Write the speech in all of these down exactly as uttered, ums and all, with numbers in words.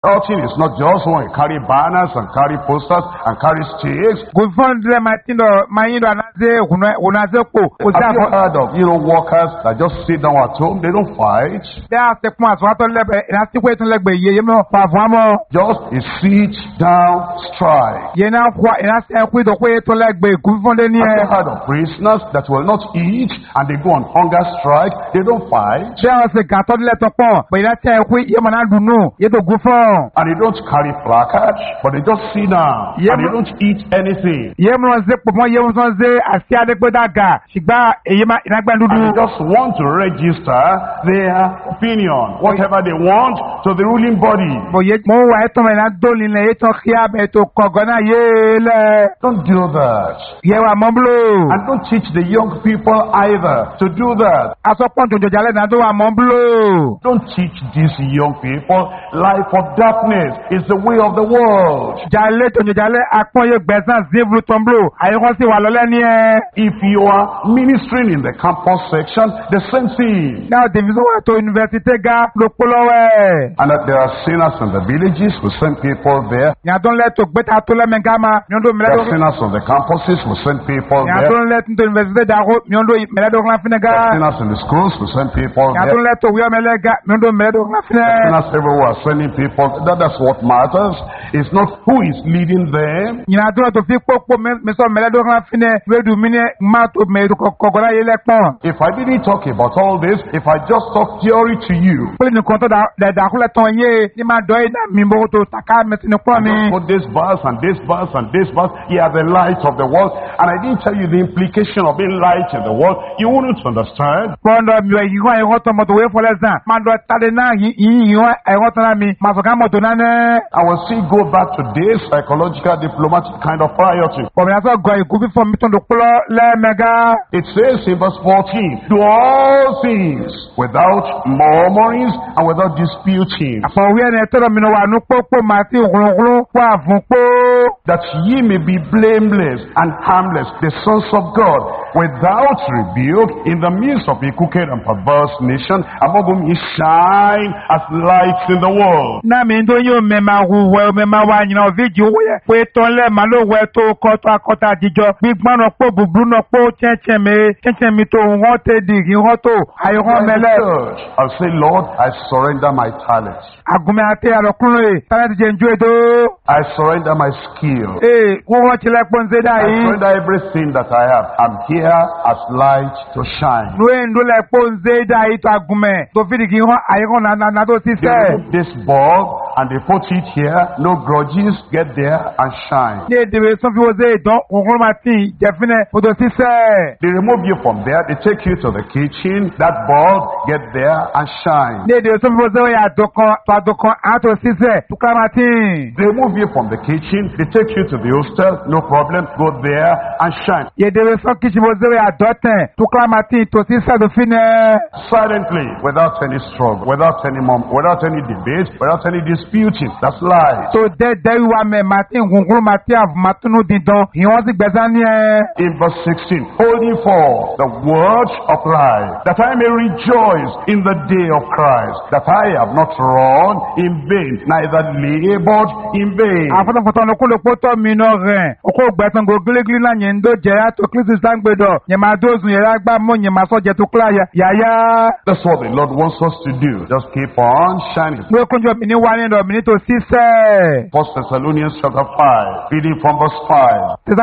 Outing is not just when you carry banners and carry posters and carry sticks. Gufondre matindo maindo anaze unaze ko. Have you heard of you know workers that just sit down at home? They don't fight. There are the points what lebe inasti kwetu legbe ye mo pavamo. Just a sit down strike. Ye na kwa inasti kwetu kwetu legbe gufondre ni. Have you heard of prisoners that will not eat and they go on hunger strike? They don't fight. There are the gato le topon. But inasti kwe ye manadunu ye to gufon. And they don't carry placards, but they just sit down yeah, and they don't eat anything. Yeah, and they just want to register their opinion, whatever they want, to the ruling body. Don't do that. And don't teach the young people either to do that. Don't teach these young people life of darkness is the way of the world. If you are ministering in the campus section, the same thing. And that there are sinners in the villages, we send people there. There are sinners on the campuses, we send people there. There are sinners in the schools, we send people there. There are sinners everywhere, sending people. That, that's what matters. It's not who is leading them. If I didn't talk about all this, if I just talk theory to you, put this verse and this verse and this verse, you are the light of the world, and I didn't tell you the implication of being light in the world, you wouldn't understand. I will still go back to this psychological, diplomatic kind of rioting. It says in verse fourteen, do all things without murmurings and without disputing, that ye may be blameless and harmless, the sons of God, without rebuke, in the midst of a crooked and perverse nation, among whom ye shine as lights in the world. I'll say, Lord, I surrender my talents. I surrender my skill. I surrender everything that I have. I'm here as light to shine. They remove this bulb and they put it here. No grudges. Get there and shine. They remove you from there. They take you to the kitchen. That bulb. Get there and shine. They remove you from the kitchen. They take you to the hostel. No problem. Go there and shine. Silently, without any struggle, without any mom, without any debate, without any disputing. That's life. So in verse sixteen, holding for the word of life, that I may rejoice in the day of Christ, that I have not run in vain, neither labored in vain. That's what the Lord wants us to do. Just keep on shining. First Thessalonians chapter five, reading from verse five. Ye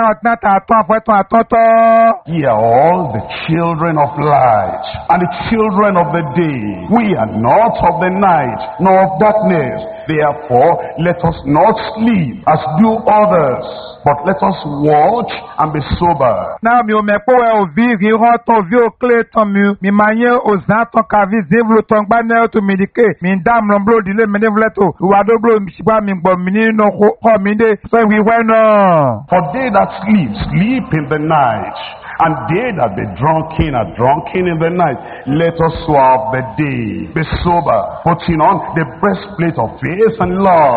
are all the children of light and the children of the day. We are not of the night nor of darkness. Therefore, let us not sleep as do others, but let us watch and be sober. Now, mi o me po e o vi ri ro ton vi o kle ton mi mi manye o zan ton ka vi zevlo ton gba ne to medike mi dam lo blo dile me ne vleto wa do blo mi siba mi gbo mi ni no ko mi de so we we no. For they that sleep sleep in the night, and they that be drunken are drunken in the night. Let us swap the day, be sober, putting on the breastplate of faith and love,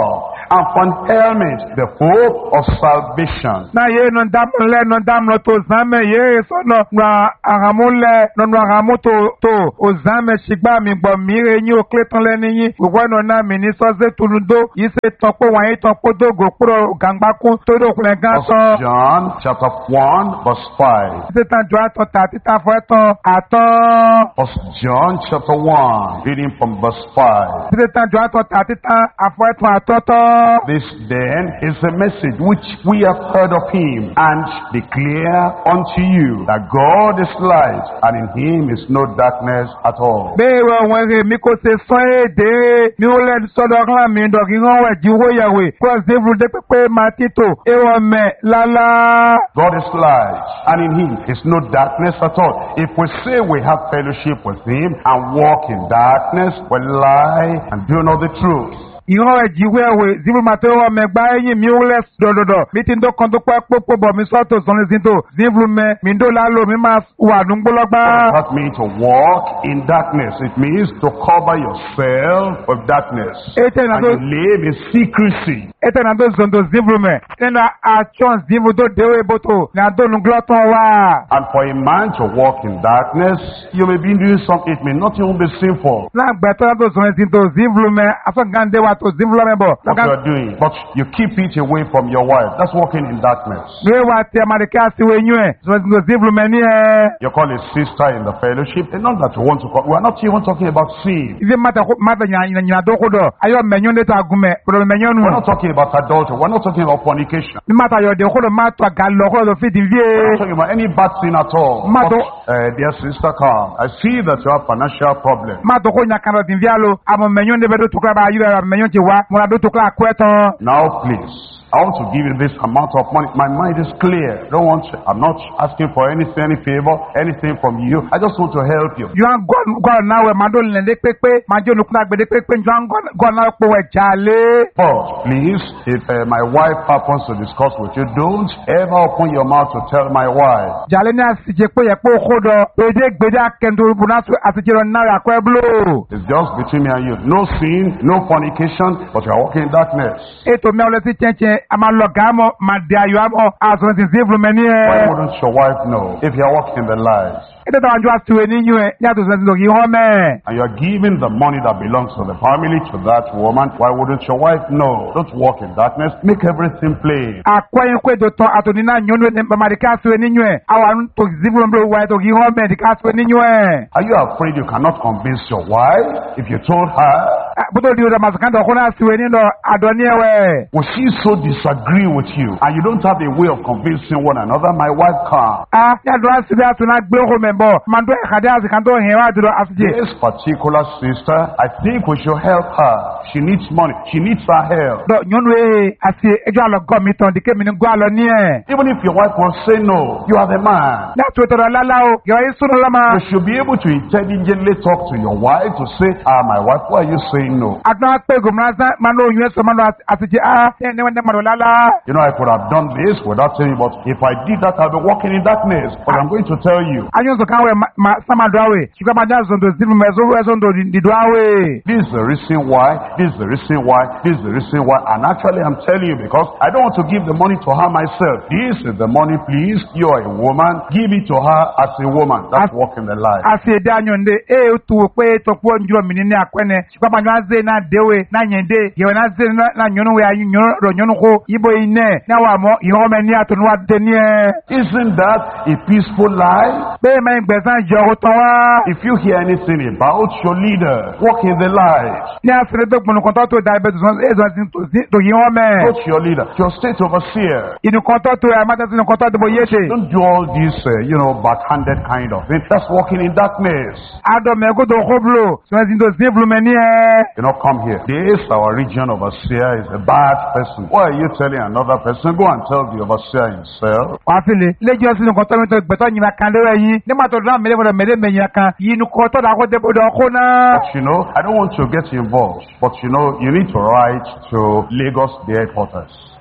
and for an helmet, the hope of salvation. Na ye no dam le no dam no to zame ye so no na agamule no no agamuto to o zame shigba mi gbo mi re yin o kleton le ni yin wo no na mi ni so ze tunudo yi se ton po wan yi ton po dogo pro gangba kun to do kun gan so. John chapter one verse five. Se tan jo aton ta ti ta fo eton aton. First John chapter one, reading from verse five. Se tan jo aton ta ti ta afo eton atoto. This then is the message which we have heard of him and declare unto you that God is light and in him is no darkness at all. Bewe wenge mi ko se so ede mi o le so do kan mi do ki won we ji wo yawe ko se vru de pepe matito e wo me lala. God is light and in him is no darkness at all. If we say we have fellowship with him and walk in darkness, we lie and do not the truth. Ìran ẹ̀jìwé ẹ̀wẹ̀ zibú màtẹ́ wọ́n mẹ́gbà ẹ̀yìn mi ń lẹ̀ dọ̀dọ̀dọ̀ mi ti ń dọ́kan tó pẹ́ pópó bọ̀ mi sọ́tò sọ́ni sí tó zibú mẹ́ mi ń dó lálò mi máa wà nùgbọ́lọ́gbà. That means to walk in darkness. It means to cover yourself with darkness. Ètè ìnà And tó you live in secrecy. ètè ìnà tó zòndò zibú mẹ́ ẹ̀nà àtsọ́n zibú tó déwé bótó ní àdónúglọ́tàn wá. And for a man to walk in darkness, you may be doing something, it may not even be sinful. Lágbẹ̀tọ́ tó sọ̀rọ̀ sí tó zibú mẹ́ afọ́gàndé wa tó zibú lọ́mẹ́ bọ̀. What you are doing, but you keep it away from your wife. That's walking in darkness. Gbé wa tí a máa lè kí a sì wé yún ẹ̀ sọ̀rọ̀ sí tó zibú mẹ́ ní ẹ̀. You call a sister in the fellowship, and not that you want to call. We are not even talking about sin. Ife mata mata nyina doko do ayo menyon de to agume pro menyon nu. We're not talking about adultery. We're not talking about fornication. Mi mata yo de ko do mato galo ko do fit We're not vie. talking about any bad sin at all. Mato. But, uh, dear sister, come. I see that you have financial problems. Mato ko nya kan do tin vialo amo menyon de be do to kra ba yu menyon ti wa mo la do to kra kweton. Now, please. I want to give you this amount of money. My mind is clear. Don't want to, I'm not asking for anything, any favor, anything from you. I just want to help you. You an go go na we ma do le de pepe ma jo nu kuna gbe de pepe you an go go na po we jale. But please, if uh, my wife happens to discuss with you, don't ever open your mouth to tell my wife. Jale ni asije pe ye po ko do e de gbe da kendo bu na so asije ro na ya ko eblo. It's just between me and you. No sin, no fornication, but you are walking in darkness. E to me o le ti chenchen ama logamo ma de ayo amo aso ti zivlu meni Why e. wouldn't your wife know if you are walking the lies? Ede ta anjo asiwe ni yu e ya to se ti yi ho me. And you are giving the money that belongs to the family to that woman. Why wouldn't your wife know? Don't walk in darkness. Make everything plain. Akwayin kwe do to atoni na nyonu ne ma de ka asiwe ni yu e awa to zivlu mbe wa to yi ho me de ka asiwe ni yu e. Are you afraid you cannot convince your wife if you told her? Buto di o da masakando ko na asiwe ni do adoni ewe. Will she so disagree with you and you don't have a way of convincing one another? My wife can't. Ah ya do asiwe atuna gbe ho me bo man do e khade asi kan do hen wa do asije. This particular sister, I think we should help her. She needs money. She needs our help. Do nyonu e asi ejo alo go mi ton de ke mi ni go alo ni e. Even if your wife will say no, you are the man. Na to to lala o yo isu no lama. You should be able to intelligently talk to your wife to say, ah, my wife, why are you saying no? Adna pe go mraza mano yu so mano asije ah ne ne mano lala. You know, I could have done this without telling you, but if I did that, I'll be walking in darkness. But I'm going to tell you. Anyo so kan we ma sama do awe. Chikwa ma jazo ndo zimu mezo wezo ndo di do awe. This is the reason why, this is the reason why, this is the reason why. And actually, I'm telling you because I don't want to give the money to her myself. This is the money, please. You are a woman. Give it to her as a woman. That's walking the line. Asi de anyo nde e tu pe to po njo mi ni akwene. Chikwa ma jaze na dewe na nyende. Ye na ze na nyonu we anyo nyonu ro nyonu ko ibo ine. Na wa mo iho me ni atonu wa de ni e. Isn't that a peaceful life? Be me gbesan jo to wa. If you hear anything about your leader, walk in the light. Ni asire to gbonu kan to to da be to e zo sin to to yi ho me. Go to your leader, your state overseer. Inu kan to to e ma ta sin kan to de bo yete. Don't do all this, uh, you know, backhanded kind of thing. That's walking in darkness. Ado me go do hoblo. So sin to zivlu me ni e. You know, come here. This, our region overseer, is a bad person. Why are you telling another person? Go and tell the overseer himself. Wa file lejo sin kan to mi to gbeto yin kan lewe yin. Ni ma to da mele bo mele me yin kan. Yin ko to da ko de bo do ko na. But you know, I don't want to get involved. But you know, you need to write to Lagos, the headquarters.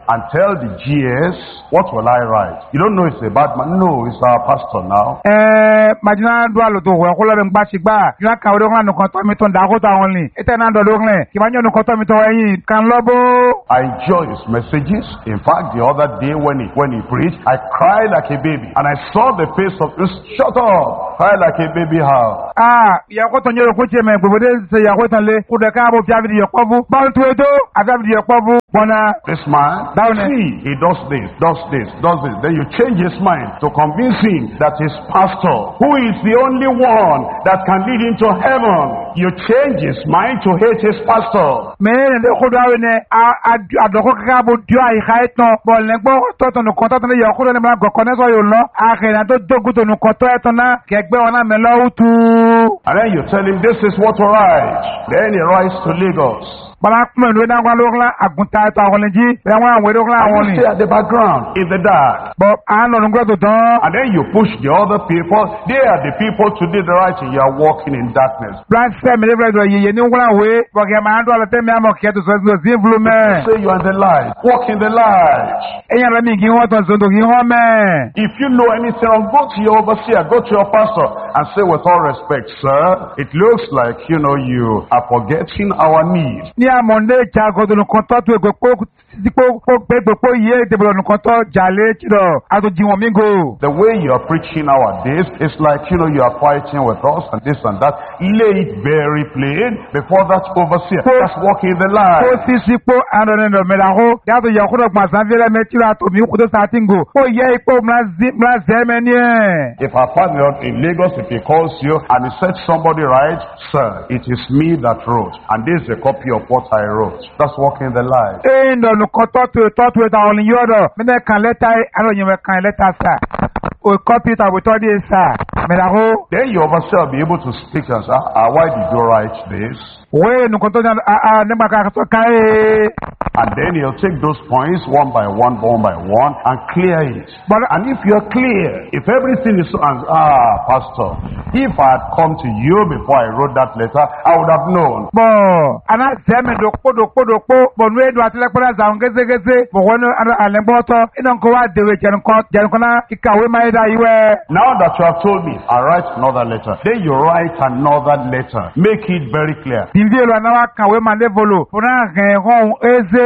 and tell the G S, what will I write? You don't know it's a bad man. No, it's our pastor now. Eh, majina do alo to wa ko lo ngba sigba. Yo ka o ngla nkan to mi to nda ko to awon ni. Ete na do lo nglen. Ki ma nyo nkan to mi to yin kan lobo. I enjoy his messages. In fact, the other day when he when he preached, I cried like a baby. And I saw the face of this, shut up, cry like a baby how? Ah, ya ko to nyoro ko che me gbogbo de se ya ko tan le. Ku de ka bo fi avidi yo pobu. Ba tu edo, avidi yo pobu. Bona this man, down see, he does this, does this, does this. Then you change his mind to convince him that his pastor, who is the only one that can lead him to heaven, you change his mind to hate his pastor. Me ne ko dawe ne a a do ko ka bo dio ai khaiton. Bo le gbo to to no ko to ne yo ko le ma go koneso yo lo. A ke na to dogu to no ko to eto na ke gbe ona me lo utu. And then you tell him this is what to write. Then he writes to Lagos. Bala kuma ndo na kwa lokla agunta to awon ji be won we lokla awon ni. Stay at the background in the dark. But I no ngro to don. And then you push the other people. They are the people to do the right thing. You are walking in darkness. Plan se me le do ye ni ngla we bo ke ma ndo la te me amo ke to so so zivlu me. Say you are in the light. Walk in the light. Eyan la mi gi won to so do gi won me. If you know anything wrong, go to your overseer, go to your pastor and say with all respect, sir, it looks like, you know, you are forgetting our needs. Monday jago do nkan to egbe po sipo po egbe po ye de bolo nkan to jale chido ato ji won mi go. The way you are preaching nowadays is like, you know, you are fighting with us and this and that. Lay it very plain before that overseer. Po, that's walking the line. Po si sipo ando no me la ho ya to ya ko do pa san vele me tira to mi ko to satingo. Po ye po mlazi mlazi menye. If our father in Lagos, if he calls you and he said somebody right, sir, it is me that wrote, and this is a copy of what I wrote. That's walking the line. Eh, no, no, to to to to ta on yodo. Me na kan letter, I don't you kan letter sir. O copy it with all this sir. Me la ho. Then your overseer will be able to speak and say, ah, why did you write this? We no konto na ah ah ne maka to kai. And then he'll take those points one by one, one by one, and clear it. But and if you're clear, if everything is so, and ah, pastor, if I had come to you before I wrote that letter, I would have known. Bo, ana zeme do ko do ko do ko, bo no edu atile pora za ngeze geze, bo wono ana alemboto, ina nko wa dewe jan ko, jan ko na ikawe maida iwe. Now that you have told me, I write another letter. Then you write another letter. Make it very clear. Dindielo na wa kawe mandevolo, pora gen eze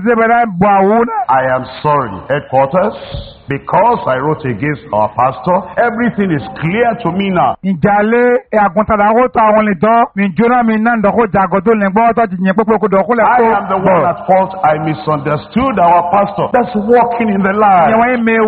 I am sorry, headquarters, because I wrote against our pastor. Everything is clear to me now. I am the one at fault. I misunderstood our pastor. That's walking in the line.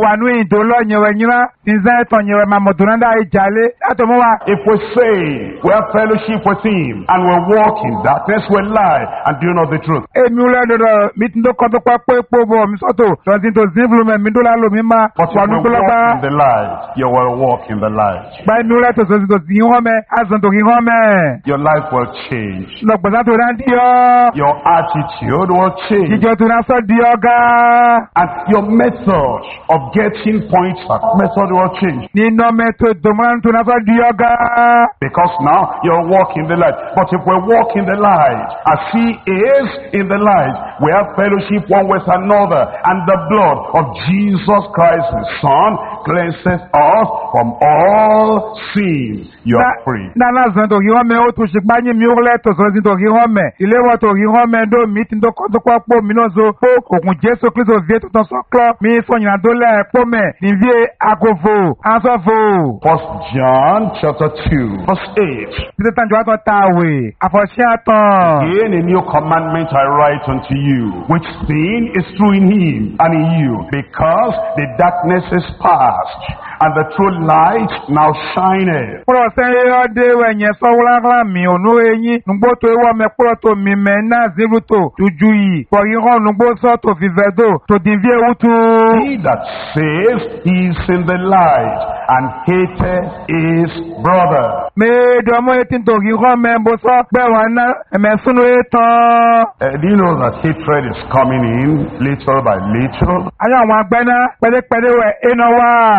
If we say we have fellowship with him and we walk in darkness, we lie and do not the truth. Mitindo koto kwa po po bo misoto tonzi to zivlu me mindola lo mima kwa nukula ba in the light. You will walk in the light. Ba nula to tonzi to zihome azonto home. Your life will change. No baza to randio. Your attitude will change. Kijo to naso dioga. And your method of getting points method will change. Ni no method to man to naso dioga. Because now you're walking the light. But if we walk in the light as he is in the light, we have fellowship one with another, and the blood of Jesus Christ, his Son, cleanses us from all sin. You are free. Na na zanto hihome o to shigbanyi mi ole to so zinto hihome. Ile wo to hihome do mi tin do ko to kwa po mi no zo po okun Jesu Kristo vie to so klo mi so yin do le po me ni vie akofo asofo. First John chapter two verse eight. Ti tan jo to tawe afosi atan. Again a new commandment I write unto you, which sin is true in him and in you, because the darkness is past, and the true light now shineth. Pro se yo de wenye so wala mi onu eyin nugbo to ewo me pro to mi me na ziruto tuju yi for yin ho nugbo so to vivedo to divie wutu. He that says he is in the light and hateth his brother. Me do mo etin to yin ho me bo so pe wana me sunu etan. Uh, do you know that hatred is coming in little by little? Aya wa gbena pele pele we eno wa. Your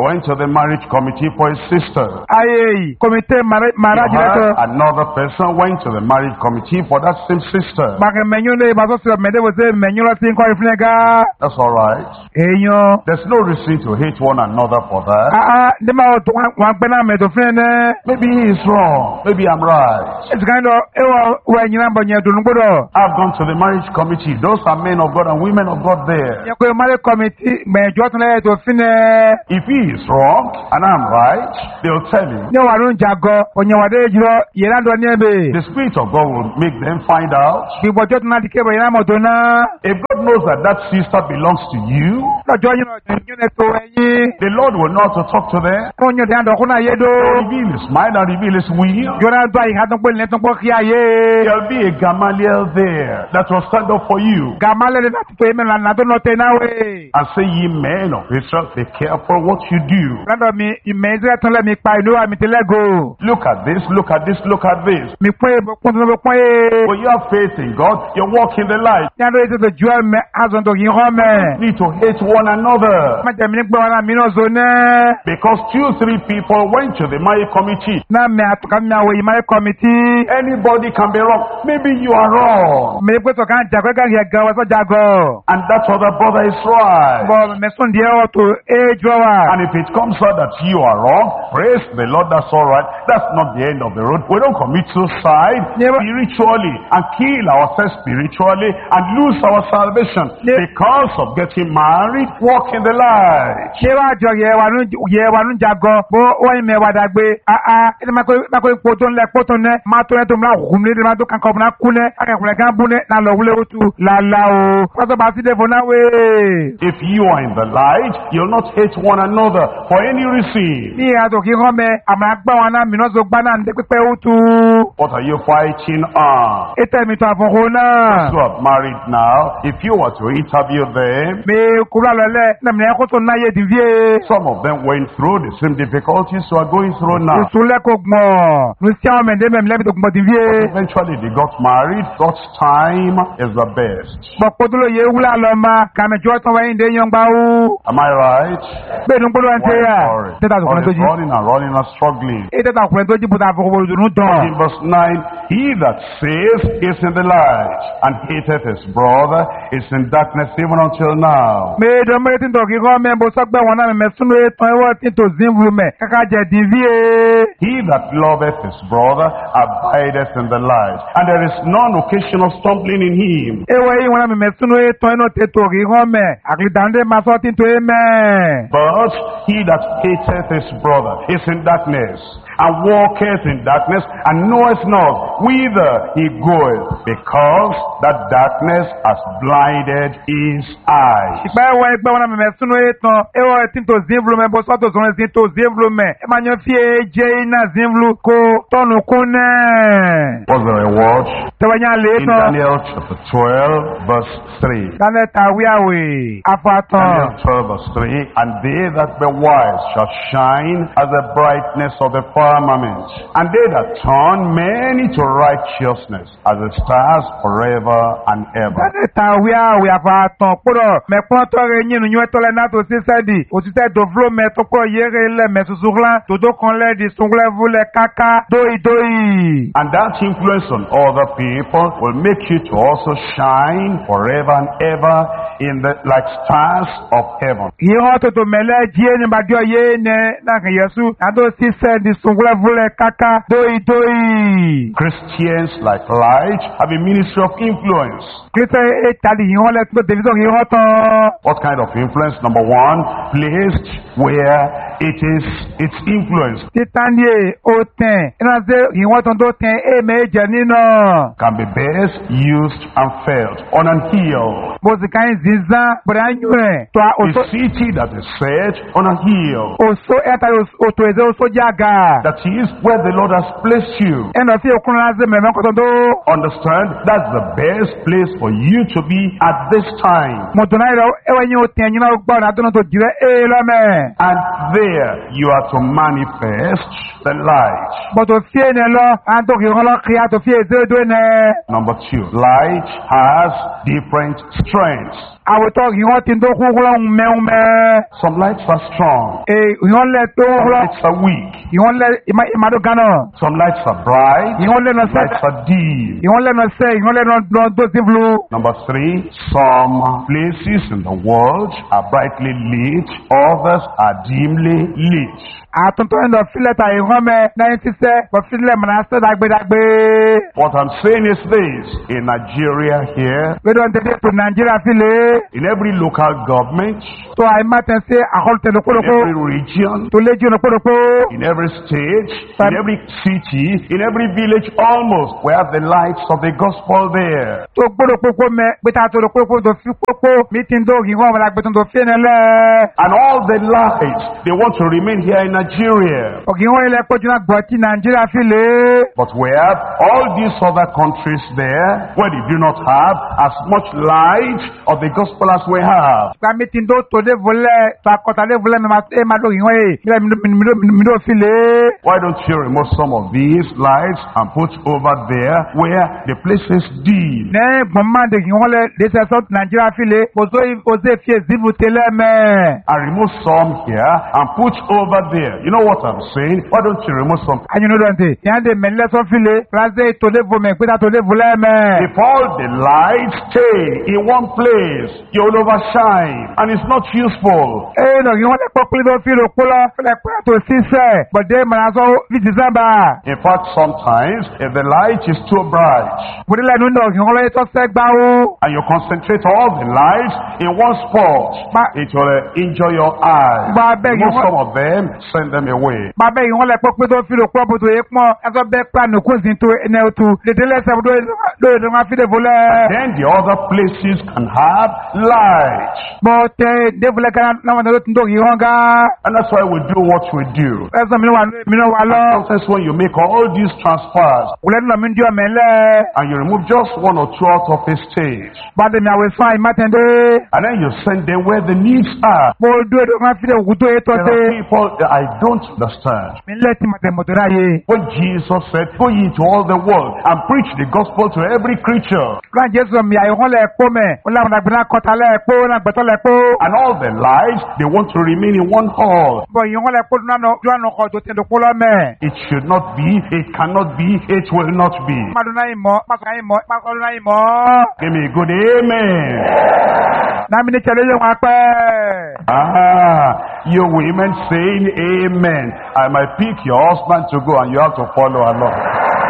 went to the marriage committee for his sister. Aye, comité mari- You mariage heard leto. another person went to the marriage committee for that same sister. Maka menyo ne baso se mede wo se menyo lo tin ko ifnega. That's all right. Eyan. There's no reason to hate one another for that. Ah ah, de ma o to wan pe na me do fene. Maybe he is wrong. Maybe I'm right. It's kind of e wo wo nyina bo nye do ngbodo. I've gone to the marriage committee. Those are men of God and women of God there. Ye ko mari committee me jo tun le to fine. If he is wrong and I'm right, they'll tell him. Nye wa run jago, onye wa de jiro, ye na do ni ebe. The Spirit of God will make them find out. Bi bo jo tun na dike bo ye na mo do na. If God knows that that sister belongs to you, Lo jo yin o nyo ne to eyin. the Lord will know how to talk to them. Ko nyo de ando ko na ye do. Reveal his mind and reveal his will. Yo na do ai ha ton pe le ton po ki aye. There'll be a Gamaliel there that will stand up for you Gamale le na to e me la na do no te na we. and say, ye men of Israel, be careful what you do. Lando mi imeze ton le mi pa ilu wa mi te lego. Look at this, look at this, look at this. Mi pe bo kun bo kun e. When you have faith in God, you walk in the light. Ya do ese to juel me azon to yin ho me. You need to hate one another. Ma je mi gbe wa na mi no zo ne. Because two, three people went to the marriage committee. Na me atuka mi awo imare committee. Anybody can be wrong. Maybe you are wrong. Me pe to kan jago ga ye ga wa so jago. And that other brother is right. Bo me son die o to e jowa. And if it comes out that you are wrong, praise the Lord, that's all right. That's not the end of the road. We don't commit suicide Yeah, but- spiritually and kill ourselves spiritually and lose our salvation Yeah. because of getting married. Walk in the light. Ṣé wàá jọ yẹ wà nù yẹ wà nù jago bó wọ́n mẹ wà dàgbé àá ẹni máa kó máa kó ipò tó ń lẹ kó tó ń lẹ máa tó ń lẹ tó ń lẹ hùm ní ẹni máa tó kankan ọ̀bùnà kú lẹ akẹ́kọ̀ọ́ kan bú lẹ náà lọ wúlé wútu làlà o pásọ bá sí dẹ́fọ̀ náà wé. If you are in the light, you'll not hate one another for any reason. Ní ìyàtọ̀ kí hàn mẹ àmàlà gbà wọn náà mìíràn tó gbá náà ń dé pípẹ́ wútu. What are you fighting on? Ètò ẹ̀mí tó àfọ̀kọ́ náà. Those who are married now, if you were to interview them, Mi kúrò àlọ́lẹ̀ nàmì ẹ̀kọ́ tó náà yé dìvíye. some of them went through the same difficulties you are going through now. Ìsúlẹ̀ kò gbọ̀n. Ní sí àwọn mẹ̀ndé mẹ̀mí lẹ́bi tó gbọ̀n dìvíye. Eventually they got married. God's time is the best. Bọ̀kọ́ tó lè yẹ wúlà lọ ma kàmẹ́jọ́ tó wáyé ń dé yan gbà wú. Am I right? Bẹ́ẹ̀ ni gbọ́dọ̀ ń tẹ́ yà. Sorry. Tẹ́tà tó God kọ́ni tó is jí. running and running and struggling. Ẹ tẹ́tà kọ́ni tó jí bùtà àfọwọ́ ìdùnnú In tán. verse nine, he that says is in the light and hateth his brother is in darkness even until now. Mẹ́ẹ̀dọ̀ mẹ́rin tí ń tọ̀kí kọ́ mẹ́ bó sọ́gbẹ́ wọn náà mẹ́ súnú ètò ẹwọ́ tí ń tò sí ìwúrú mẹ́ káká jẹ̀ dìví e. He that loveth his brother abideth in the light, and there is none occasion of stumbling in him. Ewé yìí wọn náà mẹ́ súnú ètò ẹnu tí tòkí kọ́ mẹ́ àkìtàndé máa sọ tí ń tò é mẹ́. But he that hateth his brother is in darkness, and walketh in darkness, and knoweth not whither he goeth, because that darkness has blinded his eyes. Ìgbà ẹwọ́ ẹgbẹ́ wọn náà mẹ́ súnú ètò ẹwọ́ tí ń tò sí ìwúrú mẹ́ bó sọ́tò sọ́run sí ń tò sí ìwúrú mẹ́ ẹ máa yan fi èjé iná sí ìwúrú kó tọ́nu kún náà. What's the reward? Tẹ̀wẹ̀nyá lè In tán. Daniel chapter twelve, verse three. Daniel tàwí àwẹ̀ afọ́tán. Daniel twelve, verse three. And they that be wise shall shine as the brightness of the firmament, and they that turn many to righteousness as the stars forever and ever. Daniel tàwí àwẹ̀ afọ́tán kúrò mẹ́pọ́n tọ́rẹ yín nu yín tọ́lẹ̀ náà tó sí sẹ́dì òtítẹ́ dòfúlò mẹ́tọ́ kúrò yéré lẹ̀ mẹ́sùsùkúlá tòdó kan lẹ́dì sunkulẹ̀ fúlẹ̀ káká dóì dóì. And that influence on other people will make you to also shine forever and ever in the like stars of heaven. Yìí hàn tó tó mẹ́lẹ́ jíé ní bàjọ́ yé ní náà kì yẹsù àtó sí sẹ́dì sunkulẹ̀ fúlẹ̀ káká dóì dóì. Christians like light have a ministry of influence. Kírísítẹ́ ètàlì yìí hàn lẹ́tọ́ tẹ̀lifíṣàn yìí hàn tán. What kind of influence? Number one, placed where it is its influence Títàndíè ó tẹ̀ iná ṣe ìwọ́n tó tó tẹ̀ é méje nínú. can be best used and felt on an hill. Bó sì ká ń zinzán bọ̀dá ń yún ẹ̀ tó a A òṣó city that is set on a hill. òṣó ẹ̀ta òtò ẹ̀zẹ̀ òṣó jága. That is where the Lord has placed you. Ẹnà sí òkun náà ṣe mẹ̀mẹ́ kọ́tọ̀ tó. Understand? That's the best place for you to be at this time. Mọ̀tò náà yọ ẹwẹ́ yín ó tẹ̀ ẹ̀yìn náà gbọ́ ọ̀nà àtúntò tó jìrẹ́ é lọ́mẹ̀. And there you are to manifest the light. Bọ̀tò fíè ní lọ àtòkè ìrànlọ́ kí a tó fíè zéé dó ní. Number two, light has different strengths. Àwòtọ́ ìwọ́n ti tó kún kúrọ́ mẹ́un mẹ́. Some lights are strong. Ee ìwọ́n lẹ tó Some kúrọ́. lights are weak. Ìwọ́n lẹ ìmàdó gánà. Some lights are bright. Ìwọ́n lẹ nọ Some sẹ́. lights are dim. Ìwọ́n lẹ nọ sẹ́. Ìwọ́n lẹ nọ tó sí fúlù. Number three, some places in the world are brightly lit, others are dimly lit. Àtúntò ẹ̀dọ̀ fílẹ̀tà ìwọ́n mẹ́ náà ti sẹ́. Bọ̀ fílẹ̀ mọ̀ náà sẹ́ dàgbédàgbé. What I'm saying is this, in Nigeria here, Gbẹ́dọ̀ ń tẹ̀lé tó Nàìjíríà fílẹ̀. in every local government, Tó àìmátẹ̀ sí àkọlùtẹ̀ in lókòlókò. every region, Tó léjì lókòlókò. in every state, in every city, in every village almost, we have the lights of the gospel there. Tó gbọ́dọ̀ pópó mẹ́. Gbẹ́ta tó lókòlókò tó fi pópó. Mi ti ń dó ìwọ́n mọ̀ lágbẹ́tọ̀ tó fi ẹnẹ́lẹ́. And all the lights, they want to remain here in Nigeria. Ògìwọ́n ilẹ̀ pọ̀jù náà gbọ́ tí Nàìjíríà fílẹ̀. But we have all these other countries there where they do not have as much light of the gospel as we have. Gba mi ti ń dó tó lé volẹ̀. Tó akọ̀tà lé volẹ̀ mi máa dó ìwọ́n yìí. Mi dó fílẹ̀. Why don't you remove some of these lights and put over there where the place is dim? Ní gbọ̀nmáde ìwọ́n lẹ̀ lẹ́sẹ̀ sọ́ọ̀tù Nàìjíríà fílẹ̀. Òzó òzé fi èzíbù tẹ́lẹ̀ mẹ́. And remove some here and put over there. You know what I'm saying? Why don't you remove some? Anyi no dɔnte. Yàn de mɛlɛ sɔn file. Place to le vo mɛ. Gbɛta to le vo lɛ mɛ. If all the lights stay in one place, you will overshine and it's not useful. Ee nɔ yiwɔn lɛ kpɔkpli dɔ fi do kpɔlɔ. Fɛlɛ kpɛlɛ to sisɛ. Bɔde mana sɔ fi disɛnba. In fact, sometimes if the light is too bright Bɔde la nu nɔ yiwɔn lɛ tɔ sɛ gbawo. and you concentrate all the lights in one spot, Ma- it will uh, injure your eyes. Ma beg Remove you- some of them, send them away. Babɛ yiwɔn lɛ kpɔkpli dɔ fi do kpɔ boto ye kpɔ. Ɛsɔ bɛ kpa nuku zi to ɛnɛ tu. Dede lɛ sɛ do do do ŋa fi de vo lɛ. Then the other places can have light. Bɔn tɛ de vo lɛ kana nama na do tun do yiwɔn ka. And that's why we do what we do. Ɛsɔ mi wa mi wa lɔ. Sometimes when you make all these transfers Wulɛ nɔ mi di ɔmɛ lɛ. and you remove just one or two out of a stage, Bade mi awe sɔn ayi ma tɛn de. and then you send them where the needs are. Mo do do ŋa fi de wuto ye tɔ There are se. people that I don't understand. Mi lɛ ti ma tɛ mɔtɔra ye. When Jesus said, go ye into all the world and preach the gospel to every creature, Lọ́n Jésù mi àyè wọ́n lẹ̀ kó mẹ́. Ó láwọn àgbẹ̀nà kọta lẹ̀ kó, ó lágbẹ̀tọ́ lẹ̀ kó. and all the lives, they want to remain in one hall. Bọ̀ yìí wọ́n lẹ̀ kó dúnà ju àná kọ̀ tó tẹ̀lé kó lọ́ mẹ́. It should not be, it cannot be, it will not be. Mádùnà yìí mọ́, Mádùnà yìí mọ́, Mádùnà yìí mọ́. Give me a good amen. Nàmi ní tẹ̀lé yóò wá pẹ́. Ah, you women saying amen. I might pick your husband to go and you have to follow along.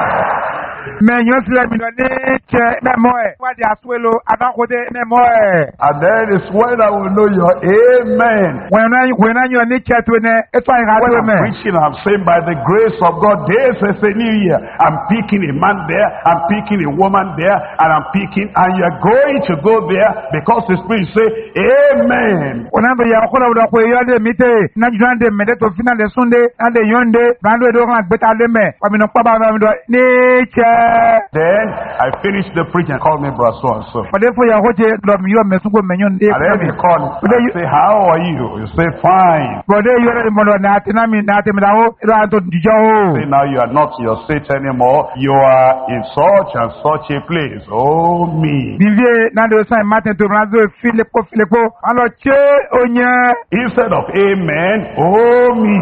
Mẹ̀yìn sílẹ̀ mi lọ ní jẹ mẹ́mọ́ ẹ̀. Wádìí àsúwèlò àdánkòdé mẹ́mọ́ ẹ̀. And then it's when I will know your amen. Wẹ̀nà yóò ní jẹ tó ní ètò àyíká When tó I'm mẹ́. preaching, I'm saying by the grace of God, this is a new year. I'm picking a man there, I'm picking a woman there, and I'm picking, and you're going to go there because the Spirit say, amen. Wọ́n náà bẹ̀ yà ọkọ̀ lọ́wọ́ pé yọ́ dé mi tè. Náà jù náà dé mẹ́tẹ́ tó fi náà dé súndé. Náà dé yọ̀ ń dé. Náà dé dọ́gbọ́n àgbẹ̀tà lé mẹ́. Wàmí náà pàbà náà mi dọ̀ ní jẹ́. Then I finish the preaching and call me brother so and so. Ọdẹ fún yàrá jẹ lọ́mí yóò mẹ́sùn kó mẹ́yún dé. And then you call me and say, how are you? You say, fine. Bọ̀dé yóò rẹ̀ mọ̀lọ́ ní àti náà mi ní àti mi dáwó. Ìlú àtò dìjọ́ o. Say now you are not in your state anymore. You are in such and such a place. Oh me. Bíbí náà lè sàn ìmátẹ̀ tó rán zó fílẹ̀pọ̀ fílẹ̀pọ̀. Wọ́n lọ ṣé oyin. Instead of amen, oh me.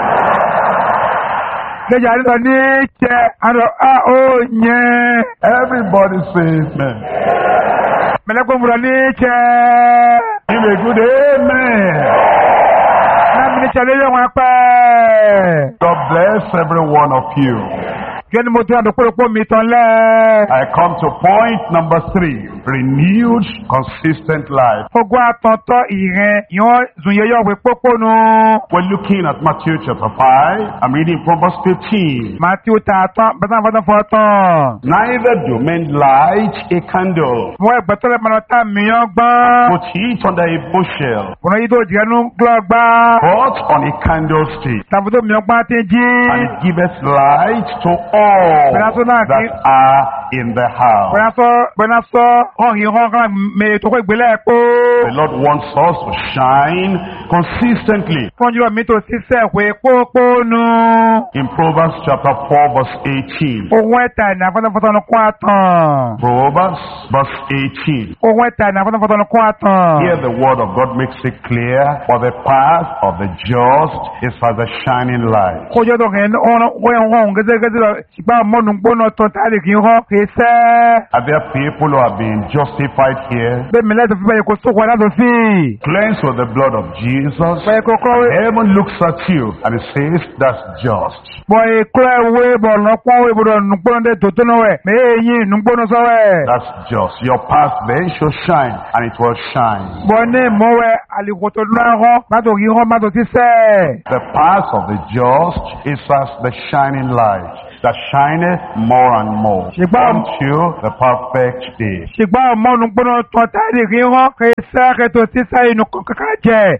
Lẹ́jà lọ ní jẹ àlọ́ á oyin. Everybody say amen. Mẹ̀lẹ́kùn múlọ ní jẹ. Give a good amen. Náà mi ní jẹ lórí wọn pẹ́. God bless every one of you. Kí ni mo tún àdókòròpó mi tán lẹ́? I come to point number three. Renewed, consistent life. Ogun àtọ̀tọ̀ ìrìn yóò zùnyẹ́yọ̀ wé pópó nu. We're looking at Matthew chapter five. I'm reading from verse fifteen. Matthew tààtàn bẹ́tàn fọ́tàn fọ́tàn. Neither do men light a candle, Wọ́n ẹgbẹ̀tọ́lẹ̀ mọ̀nà tá mìíràn gbọ́n. put it under a bushel, Wọ́n yí tó jẹ́nu gbọ́gbá. but on a candlestick, Tàbùtò mìíràn gbọ́n ti jí. and it giveth light to all that are in the house. Bọ́nà sọ bọ́nà sọ ọ̀hìn hàn kan mẹ́ tó kó ìgbélé ẹ̀kọ́. The Lord wants us to shine consistently. Fún jùlọ mi tó ṣiṣẹ́ ìwé pópónú. In Proverbs chapter four verse eighteen. Ohun ẹ̀ta ìnà fọ́tọ́fọ́tọ́nu kún àtàn. Proverbs verse eighteen. Ohun ẹ̀ta ìnà fọ́tọ́fọ́tọ́nu kún àtàn. Here the word of God makes it clear, for the path of the just is as a shining light. Kójọ́ tó kẹ́ ọ̀hún ọ̀hún gẹ́gẹ́gẹ́ lọ ṣùgbọ́n mọ́nu gbóná tán tá a lè kí n hàn kì í sẹ́. Are there people who have been justified here? Bẹ́ẹ̀ mi lẹ́tọ̀ fi báyìí kò sókò aláàtọ̀ sí. Cleansed with the blood of Jesus. Bẹ́ẹ̀ kò kọ́ wé. Heaven looks at you and it says, that's just. Bọ̀ ìkúrẹ́ ìwé bọ̀ lọ́pọ̀ ìwé bọ̀ nùgbóná dé tòótọ́ náà wẹ̀ mẹ́ẹ̀yìn nùgbóná sọ́wẹ́. That's just. Your path then shall shine and it will shine. Bọ̀ ní mọ́wẹ́ àlìkòtò náà hàn mátò kí hàn mátò ti sẹ́. The path of the just is as the shining light that shineth more and more until the perfect day. Ṣùgbọ́n ọmọ nùgbóná tán tá a lè kí hàn kì í sẹ́ kẹ́tò ti sẹ́ inú kankan jẹ́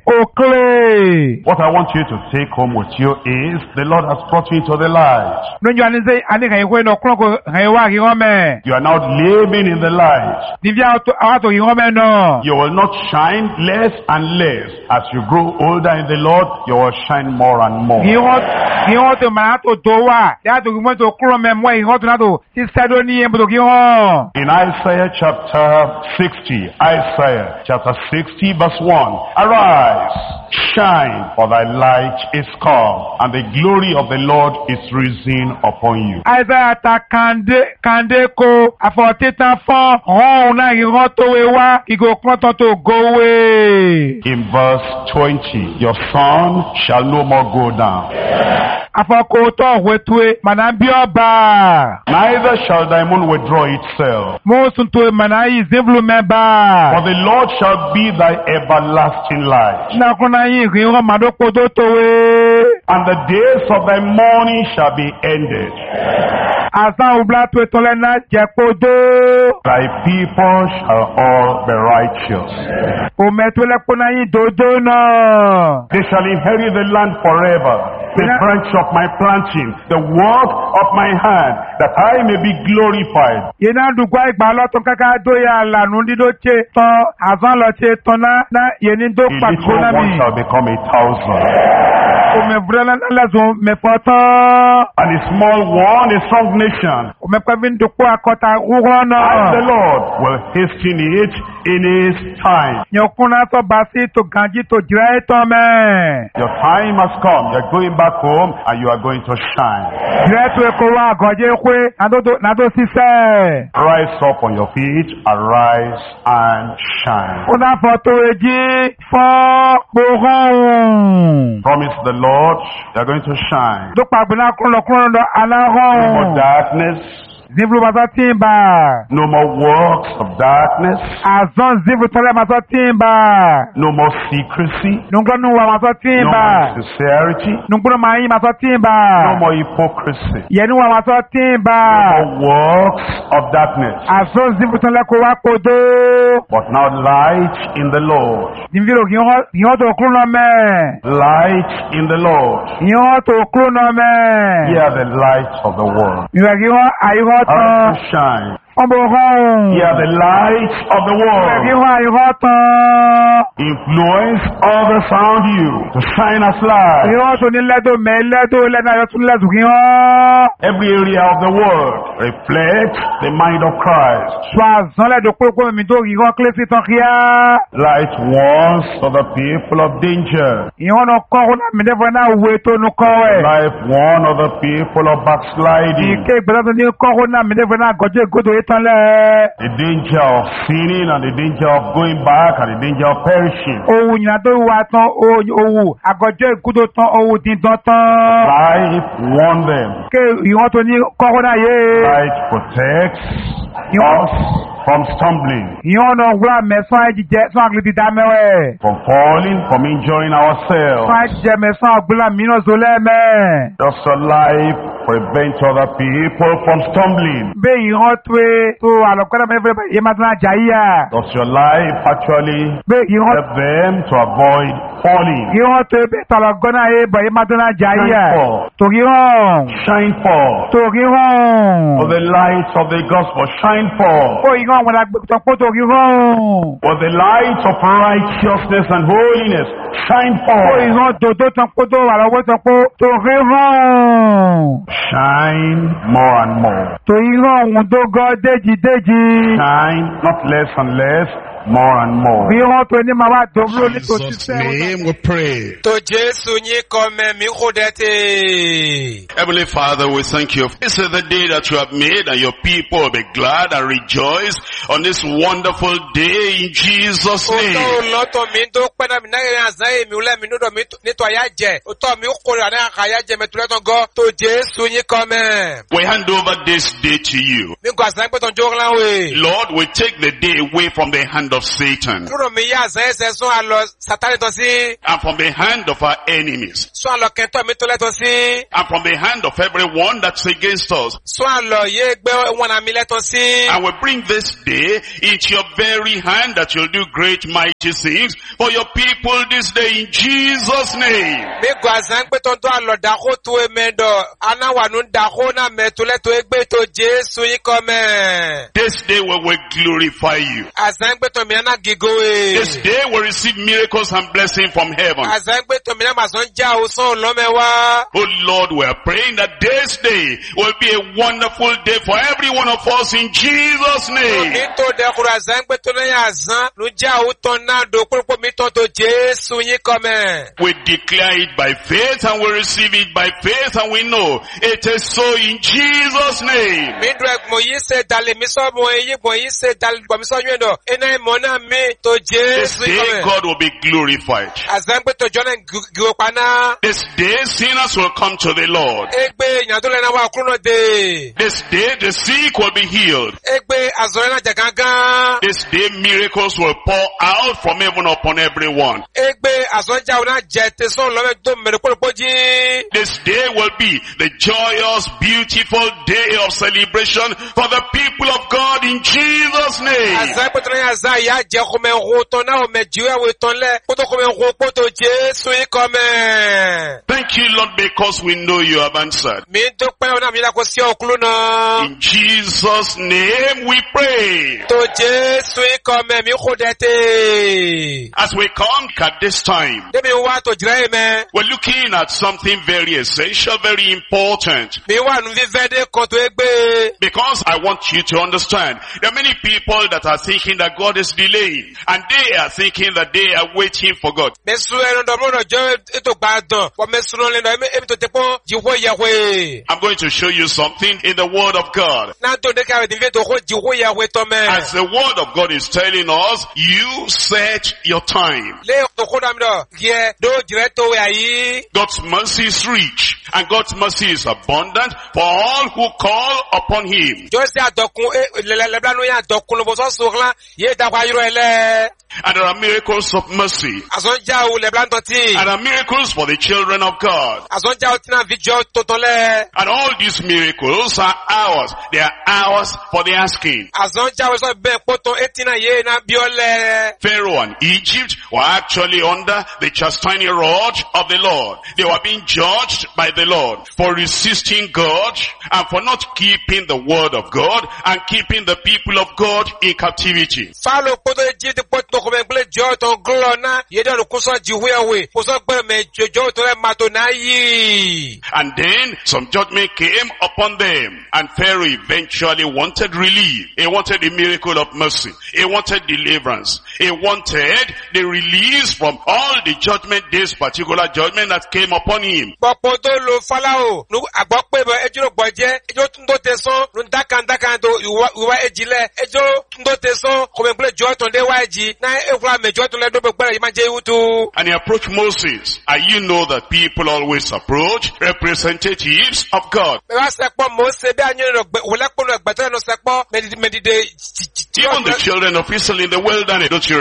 òkèlè. What I want you to take home with you is the Lord has brought you into the light. Lójú àní sẹ́ àní kàn ìwé náà kúrò kò kàn ìwé àkí hàn mẹ́. You are now living in the light. Níbi àwọn àtò kí hàn mẹ́ náà. You will not shine less and less. As you grow older in the Lord, you will shine more and more. Kì í hàn tó màá tó tó wà. Yàtò kí wọ́n tó kúrò mẹ́ mọ́ ìhàn tó náà tó ti sẹ́dọ̀ ní ẹ̀bùdó kí hàn. In Isaiah chapter sixty, Isaiah chapter sixty verse one, arise, shine, for thy light is come, and the glory of the Lord is risen upon you. Isaiah ta kàndé kàndé ko àfọ̀títàn fún ọ̀hún náà ìhàn tó wé wá ìgò kan tó tó gòwé. In verse twenty, your sun shall no more go down. Afọkòótọ́ wetue mana bí ọba. Neither shall thy moon withdraw itself. Mo sùn tó mana yìí zébùlù mẹ́ba. For the Lord shall be thy everlasting light. Nàkúnná yìí kì í hàn màdókò tó tòwé. And the days of thy mourning shall be ended. Àsán òbúlá tó ètò lẹ́nà jẹ́ kódó. Thy people shall all be righteous. Òmẹ̀tòlẹ́kùnà yìí dòdó náà. They shall inherit the land forever. The branch of my planting, the work of my hand, that I may be glorified. Yìnyín àdùgbò ìgbà lọ́tún kankan dóyà lànà dídó ṣe tán àzán lọ ṣe tán náà náà yìnyín tó A pàtó little náà one mi. shall become a thousand. Òmẹ̀fúrẹ́ lẹ́sùn mẹ́fọ́ tán. And a small one, a strong nation. Òmẹ̀pẹ́ fi ń dùkú àkọ́ta wúrọ́ náà. And the Lord will hasten it in his time. Nyɔkuna tɔ basi to ganji to dzra etɔ mɛ. Your time has come. You're going back home and you are going to shine. Dzra to eko wa agɔdze koe nado do nado sisɛ. Rise up on your feet, arise and shine. Kuna fɔ to edzi fɔ kpohɔn. Promise the Lord, you're going to shine. Do kpagbena kúrò kúrò dɔ ala No more hɔn. darkness. Zivlu masɔ timba. No more works of darkness. Azɔn zivlu tɔlɛ masɔ timba. No more secrecy. Nunglɔnu wa masɔ No timba. more sincerity. Nungbolo mayi masɔ No timba. more hypocrisy. Yɛnu wa masɔ timba. No more works of darkness. Azɔn zivlu tɔlɛ ko wa kodo. But now light in the Lord. Nviro yɔn to kúrò nɔ mɛ. Light in the Lord. Yɔn to kúrò nɔ mɛ. Ye are the light of the world. Ìwẹ̀gì hàn àyíwọ́ Arise tán. to shine. Ọmọ hàn. Ye are the light of the Ìwẹ̀gì world. hàn àyíwọ́ tán. Influence others around you to shine as light. Ìwọ́n tó ní lẹ́dọ̀ mẹ́ lẹ́dọ̀ lẹ́dọ̀ ayọ́ tún lẹ́dọ̀ kí hàn. Every area of the world reflects the mind of Christ. Sọ àzán lẹ́dọ̀ pé kó mi tó yìí hàn kílẹ̀sì tán kíá. Light warns of the people of danger. Ìwọ́n náà kọ́ ọ́n mi dẹ́fọ́ náà wo ètò inú kọ́ ẹ̀. Life warns of the people of backsliding. Ìké ìgbẹ́dọ̀ tó ní kọ́ ọ́n mi dẹ́fọ́ náà gọ́jọ́ ìgòdò ìtàn lẹ̀. The danger of sinning and the danger of going back and the danger of perishing. Òwò ìyìnà tó wà tán òwò àgọ́jọ́ ìgòdò tán òwò dídán tán. Life warns them. Ké ìwọ́n tó ní kọ́ ọ́n náà yé. Light protects us from stumbling, Ìyọ́n náà wúrà mẹ́sàn-án jíjẹ sán àgbélé dídá mẹ́wẹ́. from falling, from injuring ourselves. Sán jíjẹ mẹ́sàn-án àgbélé mìíràn zolẹ́ mẹ́. Does your life prevent other people from stumbling? Bẹ́ẹ̀ ìhàn tó e tó àlọ́kọ́dá mẹ́fẹ́ bẹ́ẹ̀ yé máa tún àjà yíyà. Does your life actually Bẹ́ẹ̀ ìhàn help them to avoid falling. Ríran tó ebe tọ̀lọ̀ gọ́nà ẹ̀ bọ̀ yé má tó náà jà yí Shine ẹ̀. forth. Tó ríran. Shine forth. Tó ríran. For the light of the gospel, shine forth. Ó ríran wọn àgbẹ̀tọ̀ pọ̀ tó ríran. For the light of righteousness and holiness, shine Ó forth. ríran dòdó tán pọ̀ tó wà lọ́wọ́ tán pọ̀ tó ríran. Shine more and more. Tó ríran òun tó gọ́ déjì déjì. Shine not less and less, more and more. Ríran tó ní màá wá dòwúrò ní tó Jesus' ṣiṣẹ́. name we pray. To Jesu nyi kome mi kudete. Heavenly Father, we thank you. This is the day that you have made, and your people will be glad and rejoice on this wonderful day in Jesus' Oto name. loto mi do pena mi nage ya zai mi ule mi nudo mi nito ayaje. Oto mi ukuri ane akayaje metuleto go. To Jesu nyi kome. We hand over this day to you. Mi kwa zai peton joglan we. Lord, we take the day away from the hand of Satan Nudo mi ya zai se so alo satani to si. and from the hand of our enemies So alo kento mi tuleto si. and from the hand of everyone that's against us. So alo ye gbe wana mi leto si. And we bring this day into your very hand that you'll do great mighty things for your people this day in Jesus' name. Mi kwa zai peton to alo dako tu e mendo. Ana wanu dako na metuleto egbe to Jesu nyi kome. This day we will glorify you. Azan peton mi ana gigoe. This day we receive miracles and blessing from heaven. Azangbe to mina mason ja o son lomewa. Oh Lord, we are praying that this day will be a wonderful day for every one of us in Jesus' name. Mito de kura azangbe to na yazan. Nu ja o ton na do pulpo mito to Jesu yin kome. We declare it by faith and we receive it by faith and we know it is so in Jesus' name. Mi drek mo yi se dale mi so mo yi mo yi se dale bo mi so yun do. Ena mo na mi to This Jesu day yin kome. God will be glorified. Azangbe to jona giwo pana. This day sinners will come to the Lord. Egbe nyado le na wa kruno de. This day the sick will be healed. Egbe azore na jagangan. This day miracles will pour out from heaven upon everyone. Egbe azonja una jete son lome do mere pulpo ji. This day will be the joyous, beautiful day of celebration for the people of God in Jesus' name. Azai potro ya za ya je kome roto na o me jiwe we ton le poto kome ro poto Jesu yi kome. Thank you, Lord, because we know you have answered. Mi do pe ona mi la ko si okulu na. In Jesus' name we pray. To Jesu yi kome mi khodete. As we come at this time, De mi wa to jire me. we're looking at something very essential, very important. Mi wa nu vive de ko to egbe. Because I want you to understand, there are many people that are thinking that God is delaying, and they are thinking that they are waiting for God. Me su eno do mo jo eto gba dan. Wa me su no le no e to te pon jiwo yahwe. I'm going to show you something in the Word of God. Na to de ka de ve to ho jiwo yahwe to me. As the Word of God is telling us, you set your time. Le to ko da mi do. Ye do jire to we ayi. God's mercy is rich, and God's mercy is abundant for all who call upon Him. Jo se adokun le le blanu ya adokun lo bo so so lan ye da kwa yiro ele. And there are miracles of mercy, Azonja o le blan toti. and there are miracles for the children of God. Azonja o tina video totole. And all these miracles are ours. They are ours for the asking. Azonja o so be poto etina ye na biole. Pharaoh and Egypt were actually under the chastening rod of the Lord. They were being judged by the Lord for resisting God and for not keeping the word of God and keeping the people of God in captivity. Falo poto Egypt poto ko me gle jo to glona ye de lo kuso jiwe we. Kuso gbe me jojo to le mato na yi. And then some judgment came upon them, and Pharaoh eventually wanted relief. He wanted a miracle of mercy. He wanted deliverance. He wanted the release from all the judgment, this particular judgment that came upon him. Popo to lo falao. Nu agbo pe be ejuro gboje. Ejo tun do te son. Nu dakan dakan do iwa iwa ejile. Ejo tun do te son. Ko me gle jo to de wa eji. Na efra me jo to le do be gbere ma je wutu. And he approached Moses. And you know that people always approach representatives of God. Me wa sepo mo se be anyo ro gbe wo le ponu egbe to no sepo medide medide. Even the children of Israel in the wilderness, don't you remember?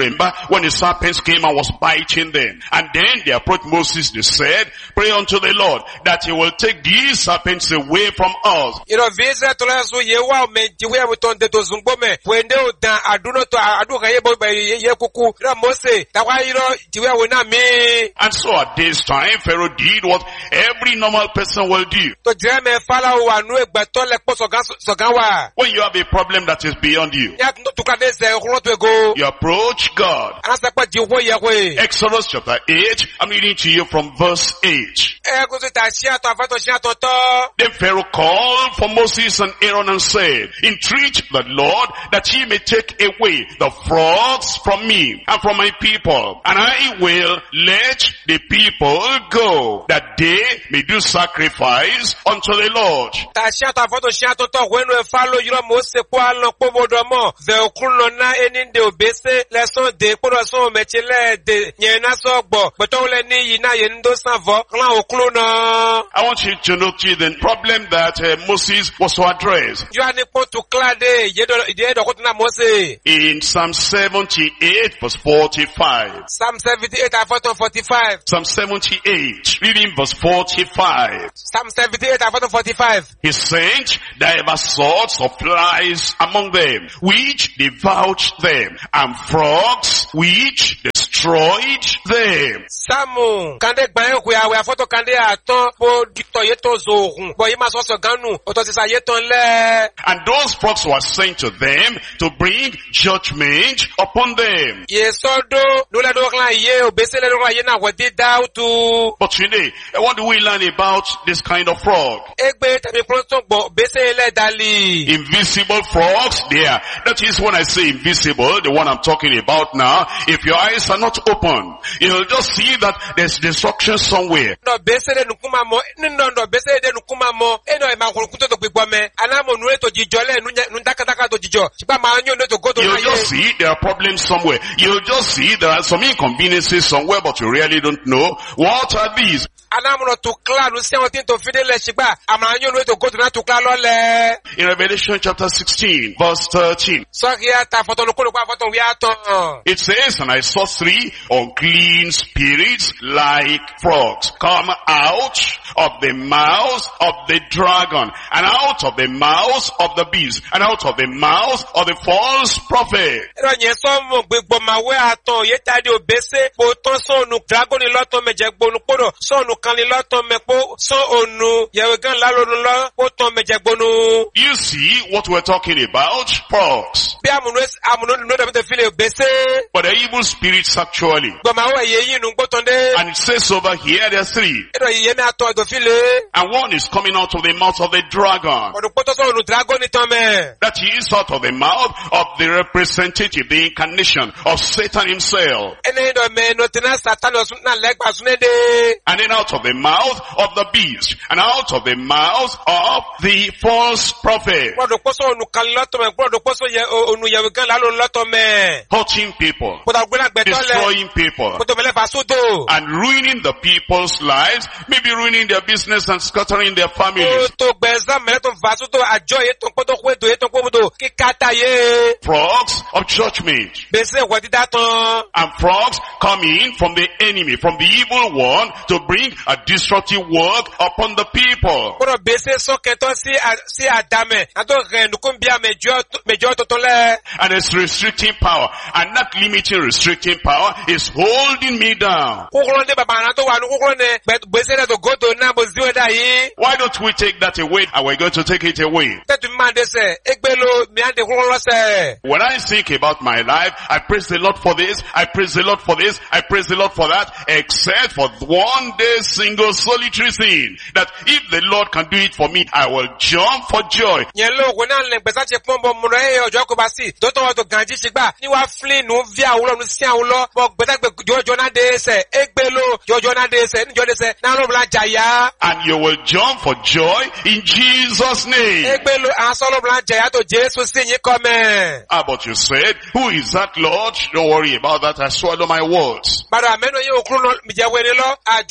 when the serpents came and was biting them. And then they approached Moses, they said, pray unto the Lord that he will take these serpents away from us. You know, visa to us ye wa me jiwe buton de to zumbo me wende o dan aduno to adu ka ye bo ye kuku na Mose that why you know jiwe we na me. And so at this time Pharaoh did what every normal person will do. To jere me fala wa nu egba to le po sogan sogan wa. When you have a problem that is beyond you, Ya to ka de se ro to go. you approach God. Ana se pa jiwo ye we. Exodus chapter eight, I'm reading to you from verse eight. E ko se ta sia to afato sia to to. Then Pharaoh called for Moses and Aaron and said, entreat the Lord that he may take away the frogs from me and from my people, and I will let the people go, that they may do sacrifice unto the Lord. Ta sia to afato sia to to when we follow you Mose kwa lo po bodomo ze okulo na eni de obese le so de po so mechele de nyena so gbo beto le ni yi na ye ndo sanvo klan okulo na. I want you to notice the problem that uh, Moses was to address. You are po to klade ye do ye do ko na Mose. In Psalm seventy-eight verse forty-five. Psalm seventy-eight afato forty-five. Psalm seventy-eight, reading verse forty-five. Psalm seventy-eight afato forty-five. He sent diverse sorts of flies among them, which devoured them, and frogs which destroyed them. Samu kande gban ku ya we afoto kande aton po dito ye to zohun bo ye ma so so ganu o to ti sa ye ton le. And those frogs were sent to them to bring judgment upon them. Ye sodo no le do klan ye obese le do klan ye na we did doubt to. But today, what do we learn about this kind of frog? Egbe tabi proton gbo obese le dali. Invisible frogs, there. That is when I say invisible, the one I'm talking about now. If your eyes are not open, you'll just see that there's destruction somewhere. No bese de nukuma mo no no bese de nukuma mo e no e ma ko kuto to gbigbo me anamo nu eto jijo le nu ndaka ndaka to jijo sipa ma anyo no to go to na ye. You'll just see there are problems somewhere. You'll just see there are some inconveniences somewhere, but you really don't know what are these. Anamo to kla nu se won tin to fidele sipa ama anyo no to go to na to kla lo le. In Revelation chapter sixteen verse thirteen. So here ta foto lo ko pa foto wi aton. It says, and I saw three unclean spirits like frogs come out of the mouth of the dragon, and out of the mouth of the beast, and out of the mouth of the false prophet. Ero yen so mo gbegbo ma we aton ye ta de obese po ton so nu dragon ni loto me je gbonu podo so nu kan ni loto me po so onu ye we gan la lo lo po ton me je gbonu. You see what we're talking about? Frogs. Bi amunu amunu no de be feel obese. But they're evil spirits actually. Gbo ma we ye yin nu gbo ton de. And it says over here there are three. Ero ye me aton do feel. And one is coming out of the mouth of the dragon. Odu poto so nu dragon ni ton me. That is out of the mouth of the representative, the incarnation of Satan himself. Ene do me no tina Satan o na legba sune de. And then out of the mouth of the beast, and out of the mouth of the false prophet. Odu poso nu kan loto me, odu poso ye onu ye gan la lo loto me. Hurting people, Odu gbena gbe to le. destroying people, Odu mele fa sodo. and ruining the people's lives, maybe ruining their business and scattering their families. To gbeza mele to fa sodo ajo ye to podo kwedo ye to podo ki kata ye. Frogs of judgment. Bese wo di daton. And frogs coming from the enemy, from the evil one, to bring a destructive work upon the people. Odu bese so keto si si adame. Ato ren kun bia mejo mejo to to le. And it's restricting power. And that limiting restricting power is holding me down. Kokoro de baba na to wa nu kokoro ne bese le to go to na bo ziwe da yi. Why don't we take that away? And we're going to take it away. Tetu man de se egbelo mi ande kokoro se. When I think about my life, I praise the Lord for this, I praise the Lord for this, I praise the Lord for that, except for one day single solitary thing, that if the Lord can do it for me, I will jump for joy. Yen lo ko na le gbesa che pon bo mu re ojo ko ba si. To to to ganji sigba. Ni wa flin nu vi awulo nu si awulo. Bo gbesa gbe jojo na de se. Egbelo jojo na de se. Ni jo de se. Na lo bla jaya. And you will jump for joy in Jesus' name. Egbelo an so lo bla jaya to Jesu si yin come. Ah, but you said, who is that Lord? Don't worry about that, I swallow my words. Bara meno ye okru no mi je we ni lo. Ajo na mi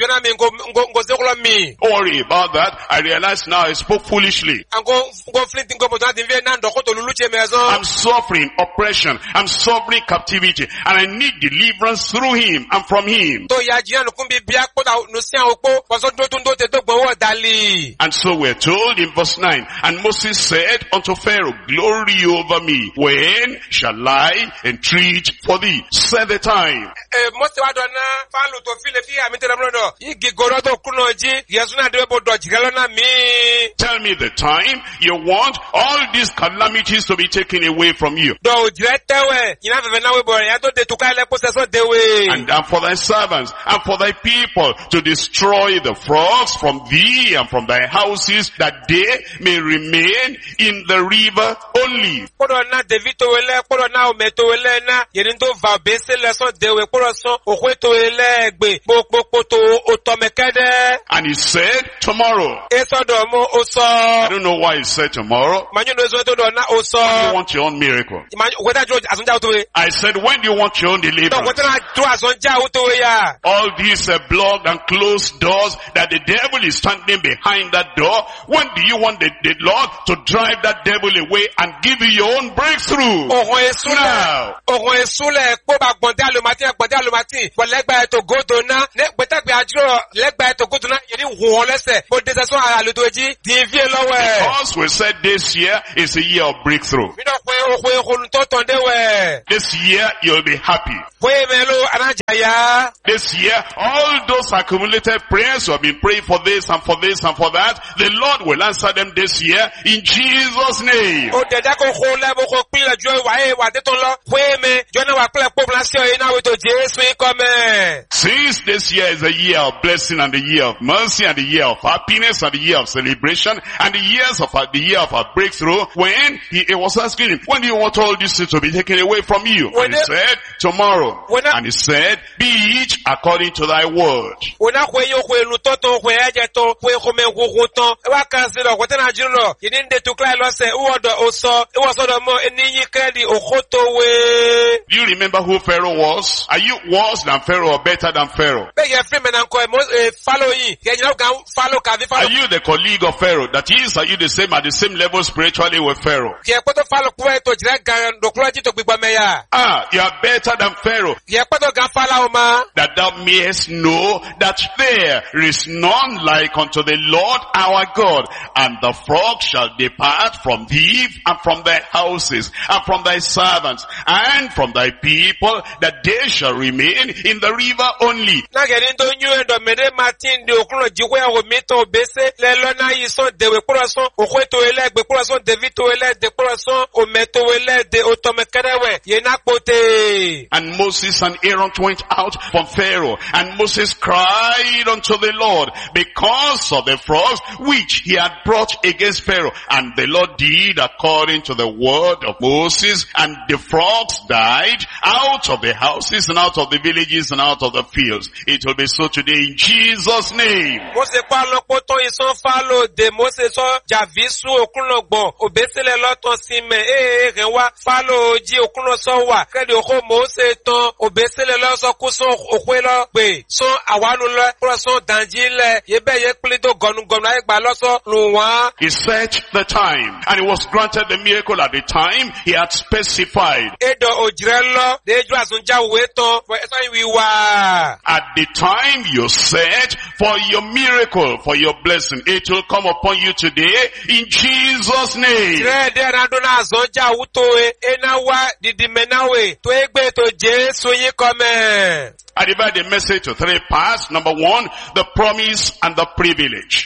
ngo ngo ngo zekula mi. Don't worry about that. I realize now I spoke foolishly. Ango ngo flint ngo botan di na ndo ko to luluche maison. I'm suffering oppression. I'm suffering captivity. And I need deliverance through him and from him. To ya jian no kumbi bia ko da no sian opo, waso do to ndo te do gbo dali. And so we're told in verse nine, and Moses said unto Pharaoh, glory over me. When shall I entreat for thee? Set the time. Eh, Mose wa do na Pharaoh to file fi ami te na blodo. Igi goro to kuno ji, yesu na de bo do jigelo na mi. Tell me the time you want all these calamities to be taken away from you. Do jiretewe, ina veve na we bo ya to de tuka le possession de we. And and for thy servants and for thy people to destroy the frogs from thee and from thy houses, that they may remain in the river only. Kodo na devito wele, kodo na ometo wele na yerindo va bese leson dewe kodo son okweto wele gbe pokpokpo to otomekede. And he said tomorrow. Eso do mo oso. I don't know why he said tomorrow. Manyo no zo to do na oso. When do you want your own miracle? Manyo weda jo asonja utowe. I said, when do you want your own deliverance? To weda na jo asonja utowe ya. All these are blocked and closed doors that the devil is standing behind that door. When do you want the, the Lord to drive that devil away and give you your own breakthrough? Oho esule. Oho esule po ba gbonde alomati gbonde alomati. Bo legba to go to na ne betakbe ajiro legba to go to na yeri won lese. Bo de so ara lo to ji di vie lowe. Because we said this year is a year of breakthrough. Mi no pe oho ehonu to tonde we. This year you'll be happy. We melo anajaya. This year, all those accumulated prayers you have been praying for this and for this and for that, the Lord will answer them this year in Jesus' name. O deda ko ko le mo ko pin le jo wa e wa de ton lo. We me jo na wa pele population e na we to Jesu e come. Since this year is a year of blessing and the year of mercy and the year of happiness and the year of celebration and the years of uh, the year of a breakthrough, when he, he was asking him, when do you want all these things to be taken away from you? And he said, tomorrow. And he said, be it according to thy word. Una kwe yo kwe lutoto kwe ejeto kwe kome kukuto. Ewa kansilo kwe tena jirulo. Yininde tukla lo se uodo oso. Ewa sodo mo eninyi kredi okoto we. Do you remember who Pharaoh was? Are you worse than Pharaoh or better than Pharaoh? Be ye free men anko e follow yi. Ye nyina kan follow ka vi follow. Are you the colleague of Pharaoh? That is, are you the same at the same level spiritually with Pharaoh? Ye kweto follow kwe to jire gan do kula jito gbigba meya. Ah, you are better than Pharaoh. Ye kweto gan follow ma. That thou mayest know that there is none like unto the Lord our God, and the frog shall depart from thee and from thy houses and from thy servants and from thy people, that they shall remain in the river only. Na gerindo nyu endo mede Martin de okuno jiwe o mito bese le lona yison de we kurason okweto ele gbe kurason Davido ele de kurason o meto ele de otomekerewe ye na pote. And Moses and Aaron went out from Pharaoh, and Moses cried unto the Lord because of the frogs which he had brought against Pharaoh. And the Lord did according to the word of Moses, and the frogs died out of the houses and out of the villages and out of the fields. It will be so today in Jesus' name. Mose pa lopoto ison falo de Mose so javisu okuno gbo obesele loton sime eh eh renwa falo ji okuno so wa kredi oko Mose ton obesele lo so kuso okwelo pe so awanu lo pro so danji le ye be ye plido gonu gonu ai gba lo so luwa. He set the time, and he was granted the miracle at the time he had specified. Edo ojirelo de ju asunja we ton for eso wi wa. At the time you set for your miracle, for your blessing, it will come upon you today in Jesus' name. Jire de randona asunja uto e ena wa didimenawe to egbe to Jesu yin come. I divide the message to three parts. Number one, the promise and the privilege.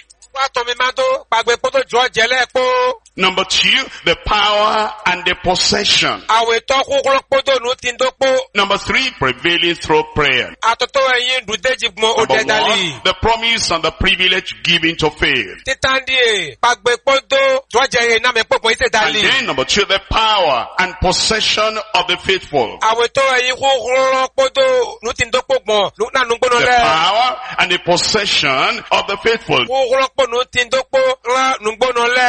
Number two, the power and the possession. Number three, prevailing through prayer. Number one, the promise and the privilege given to faith. And then number two, the power and possession of the faithful. The power and the possession of the faithful.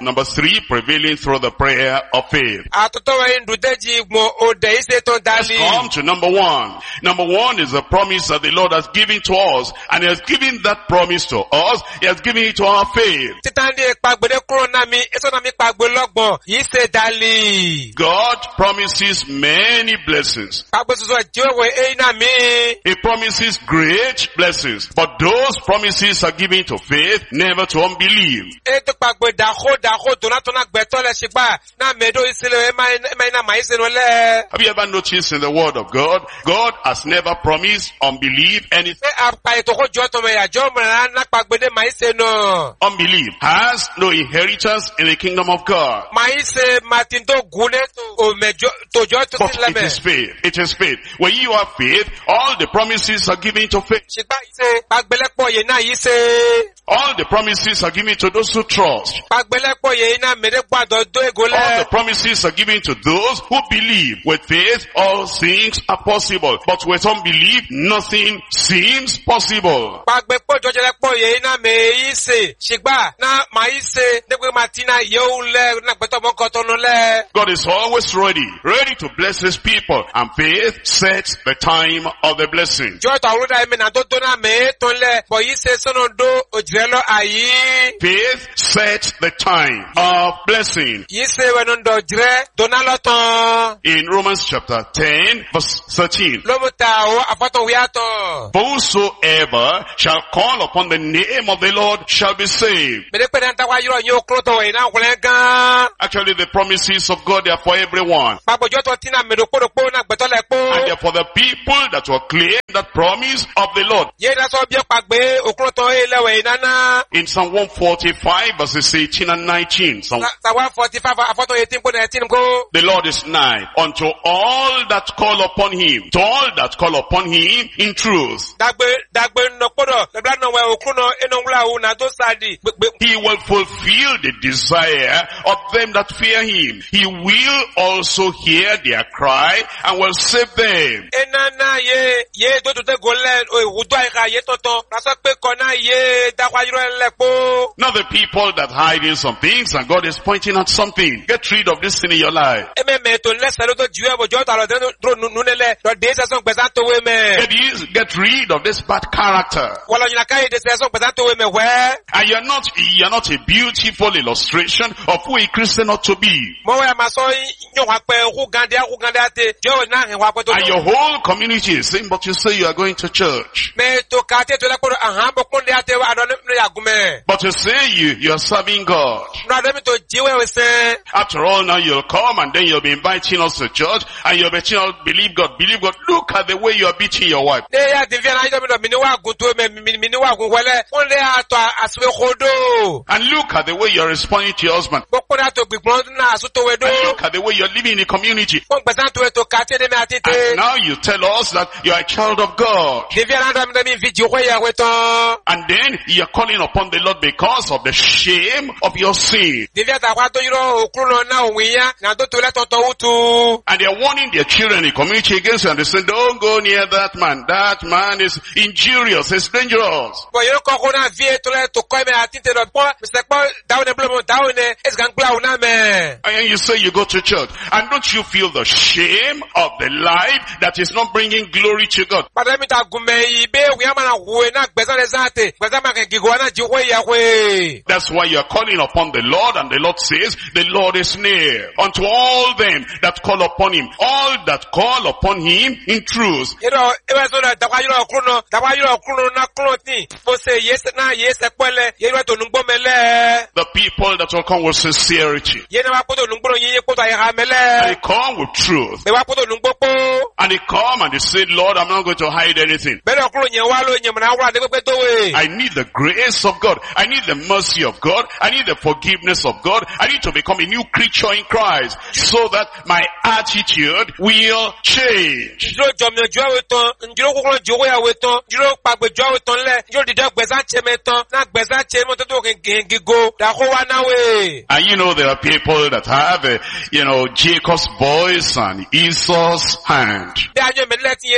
Number three, prevailing through the prayer of faith. Atotowa indudeji mo ode ise to Let's dali. come to number one. Number one is the promise that the Lord has given to us. And He has given that promise to us. He has given it to our faith. Titandi ekpagbede kuro nami, eso nami kpagbe logbo, ise dali. God promises many blessings. Kpagbe suso jiwewe e nami. He promises great blessings. But those promises are given to faith, never to unbelief. E to kpagbe daho daho donatona gbeto le shigba, na medo isile e ma ina ma ise no le. Have you ever noticed in the word of God, God has never promised unbelief anything. E apa ito ko joto me ya jomo na kpagbe de ma ise no. Unbelief has no inheritance in the kingdom of God. Ma ise matindo gune to o mejo to joto But sileme. it is faith. It is faith. When you have faith, all the promises are given to faith. Shigba ise kpagbelepo ye na ise. All the promises are given to those who trust. Kpagbelepo ye na mere gbado do egole. All the promises are given to those who believe. With faith, all things are possible. But with unbelief, nothing seems possible. Kpagbepo jojelepo ye na me ise. Shigba na ma ise degwe matina ye ule na gbeto mo kotono le. God is always ready, ready to bless His people. And faith sets the time of the blessing. Joto awuda eme na do do na me ton le. Bo ise sono do ojirelo ayi. Faith sets the time of blessing. Ise wenondo jire donaloton. In Romans chapter ten, verse thirteen. Lomuta o afato wiato. Whosoever shall call upon the name of the Lord shall be saved. Mede pe na tawa yiro nyo kroto we na kulenga. Actually, the promises of God are for everyone. Pagbo joto tina medo kodo po na gbeto le po. And they are for the people that will claim that promise of the Lord. Ye na so bi pagbe okroto e lewe nana. In Psalm one forty-five, verses eighteen and nineteen. Psalm, Sa one forty-five afato eighteen ko nineteen ko. the Lord is nigh unto all that call upon Him, to all that call upon Him in truth. Dagbe dagbe no kodo lebla no we okrono enongla u na to sadi. He will fulfill the desire of them that fear Him. He will also hear their cry and will save them. Enana ye ye do to te golen o wudo ai ye toto. Na so pe kona ye dakwa yiro lepo. Not the people that hide in some things and God is pointing at something. Get rid of this sin in your life. Eme me to le selo to jiwe bo jota lo dro nunele do de se son gbesan to we me. Get, is- get rid of this bad character. Wala nyina kai de se son gbesan to we me we. And you're not, you're not a beautiful illustration of who a Christian ought to be. Mo we ma so nyo wa pe hu gande hu gande ate. Jo na he wa pe to. And your whole community is saying, but you say you are going to church. Me to kate to le ko aha bo kunde ate wa do ne ya gume. But you say you, you are serving God. No ade mi to jiwe we se. After all, now you'll come and then you'll be inviting us to church and you'll be telling us, believe God, believe God. Look at the way you are beating your wife. Ne ya de via na ide mi do mi ni wa gun to me mi mi ni wa gun wele. Won le ato aswe khodo. And look at the way you're responding to your husband. Bo ko na to gbigbon na asu to we do. And look at the way you're living in the community. Won gbesan to to kate de me And atete. now you tell us that you are a child of God. De via na do mi do mi vi jiwe ya we to. And then you're calling upon the Lord because of the shame of your sin. De via ta kwa to yiro okruno na onwiya na do to le to to utu. And they're warning their children in the community against you and they say, don't go near that man. That man is injurious. He's dangerous. Bo yiro ko ko na vie to le to ko me atete do po. Mi se po dawo ne blomo dawo ne es gan gba una me. And you say you go to church. And don't you feel the shame of the life that is not bringing glory to God? Padre mi ta gume ibe wi ama na we na gbesan le zate. Gbesan ma ke gigo na jiwe ya we. That's why you are calling upon the Lord, and the Lord says, the Lord is near unto all them that call upon Him. All that call upon Him in truth. Yiro ebe so na dawa yiro okruno dawa yiro okruno na kruno ti. Bo se yes na yes pele. Yiro to nungbo mele. The people that will come with sincerity. Ye na wa poto nungbo yin ye poto ya And mele. they come with truth. Be wa poto nungbo po. And they come and they say, Lord, I'm not going to hide anything. Be do okruno yen wa lo yen na wa de pe to we. I need the grace of God. I need the mercy of God. I need the forgiveness of God. I need to become a new creature in Christ so that my attitude will change. Jiro jomyo jo we ton, jiro kokoro jo we ya we ton, jiro pagbe jo we ton le, jiro dide gbesan che me ton, na gbesan che mo to to gen gigo, da ko wa na we. And you know there are people that have, uh, you know, Jacob's voice and Esau's hand. Be ajo me let yen to gbe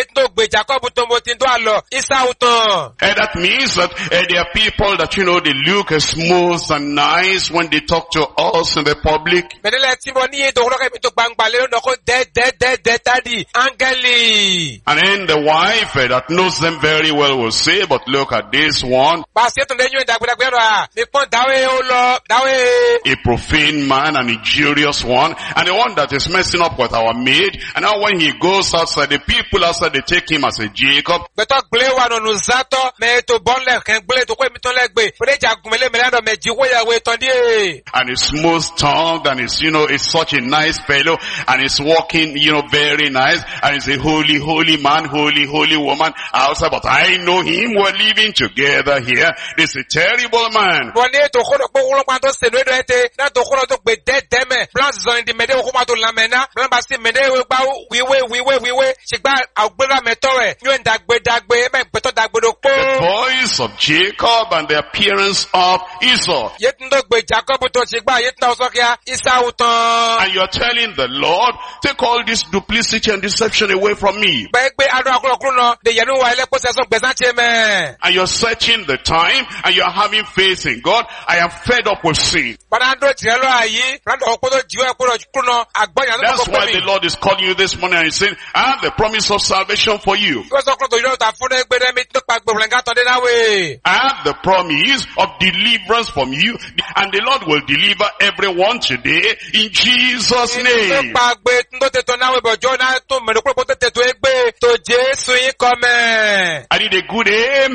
gbe Jacob tó mo ti ndo alo Esau tán. And that means that uh, there are people that, you know, they look uh, smooth and nice when they talk to us in the public. Bedele tí mo ní ètò ọlọ́kẹ́ mi tó gbangba lé lọ́dọ̀ kó dẹ́ dẹ́ dẹ́ dẹ́ tádì áńgẹ́lì. And then the wife uh, that knows them very well will say, but look at this one. Pàṣẹ tó lẹ́yìn ìdàgbẹ́dàgbẹ́ rẹ̀ à, mi pọ́n dáwé ó lọ, dáwé. A profane man, an injurious one, and the one that is messing up with our maid. And now when he goes outside, the people outside, they take him as a Jacob. Bẹ́tọ̀ gblé wa nínú zátọ̀, mẹ́ ètò bọ́ńlẹ̀ kẹ́ gblé tó kó èmi tó lẹ́gbẹ̀ẹ́. Fúnẹ̀ jà gùnmẹ́lẹ́ mẹ́lẹ́ àdọ̀ mẹ́jì wọ́yàwó ètò díẹ̀. And he's smooth tongued, and he's, you know, he's such a nice fellow, and he's walking, you know, very nice, and he's a holy, holy man, holy, holy woman outside, but I know him, we're living together here. This is a terrible man. Wọ́n ní ètò kọ́dọ̀ pé wọ́n máa tó sèlú èdè ẹ̀tẹ̀, náà tó kọ́dọ̀ tó gbé dẹ́dẹ́mẹ̀, blanche zọ̀nì di mẹ́dẹ́ òkú máa tó lamẹ́ná, blanche bá sí mẹ́dẹ́ wíwá wíwé wíwé wíwé, ṣùgbọ́n àgbélá mẹ́tọ́ rẹ̀, yóò ń dàgbé dàgbé, ẹ̀mẹ́ gbẹ́tọ́ dàgbédo pó. The voice of Jacob and the appearance of Esau. Yétúndó gbé Jacob tó ṣùgbọ́n yétúndó sọ́kíá Esau tán. And you're telling the Lord, take all this duplicity and deception away from me. Bẹ́ẹ̀ gbé adó akúrọ̀kúrọ̀ náà, de yẹnu wa ẹlẹ́pọ̀ sẹ́sọ̀ gbẹ̀sán ṣe mẹ́. And you're searching the time, and you're having faith in God. I am fed up with sin. Bọ́dá tìrẹ lọ àyí, rádọ̀ ọ̀pọ̀ tó jíwẹ́ ẹ̀kúrọ̀ kúrọ̀ náà, àgbọ̀nyà ló That's kọ́kọ́ why pè the mí. Lord is calling you this morning and he's saying, I have the promise of salvation for you. Yóò sọ kúrò tó yóò ta fún ẹgbẹ́ mi tó pa gbòòrò nǹkan tán dé náà wé. I have the promise of deliverance from you, and the Lord will deliver everyone today in Jesus' Tó name. pa gbé tó tètò náà wé bọ̀jọ́ náà tó mẹ́rin kúrò tó tètò ẹgbẹ́ tó Jésù yín kọ́ mẹ́. I need a good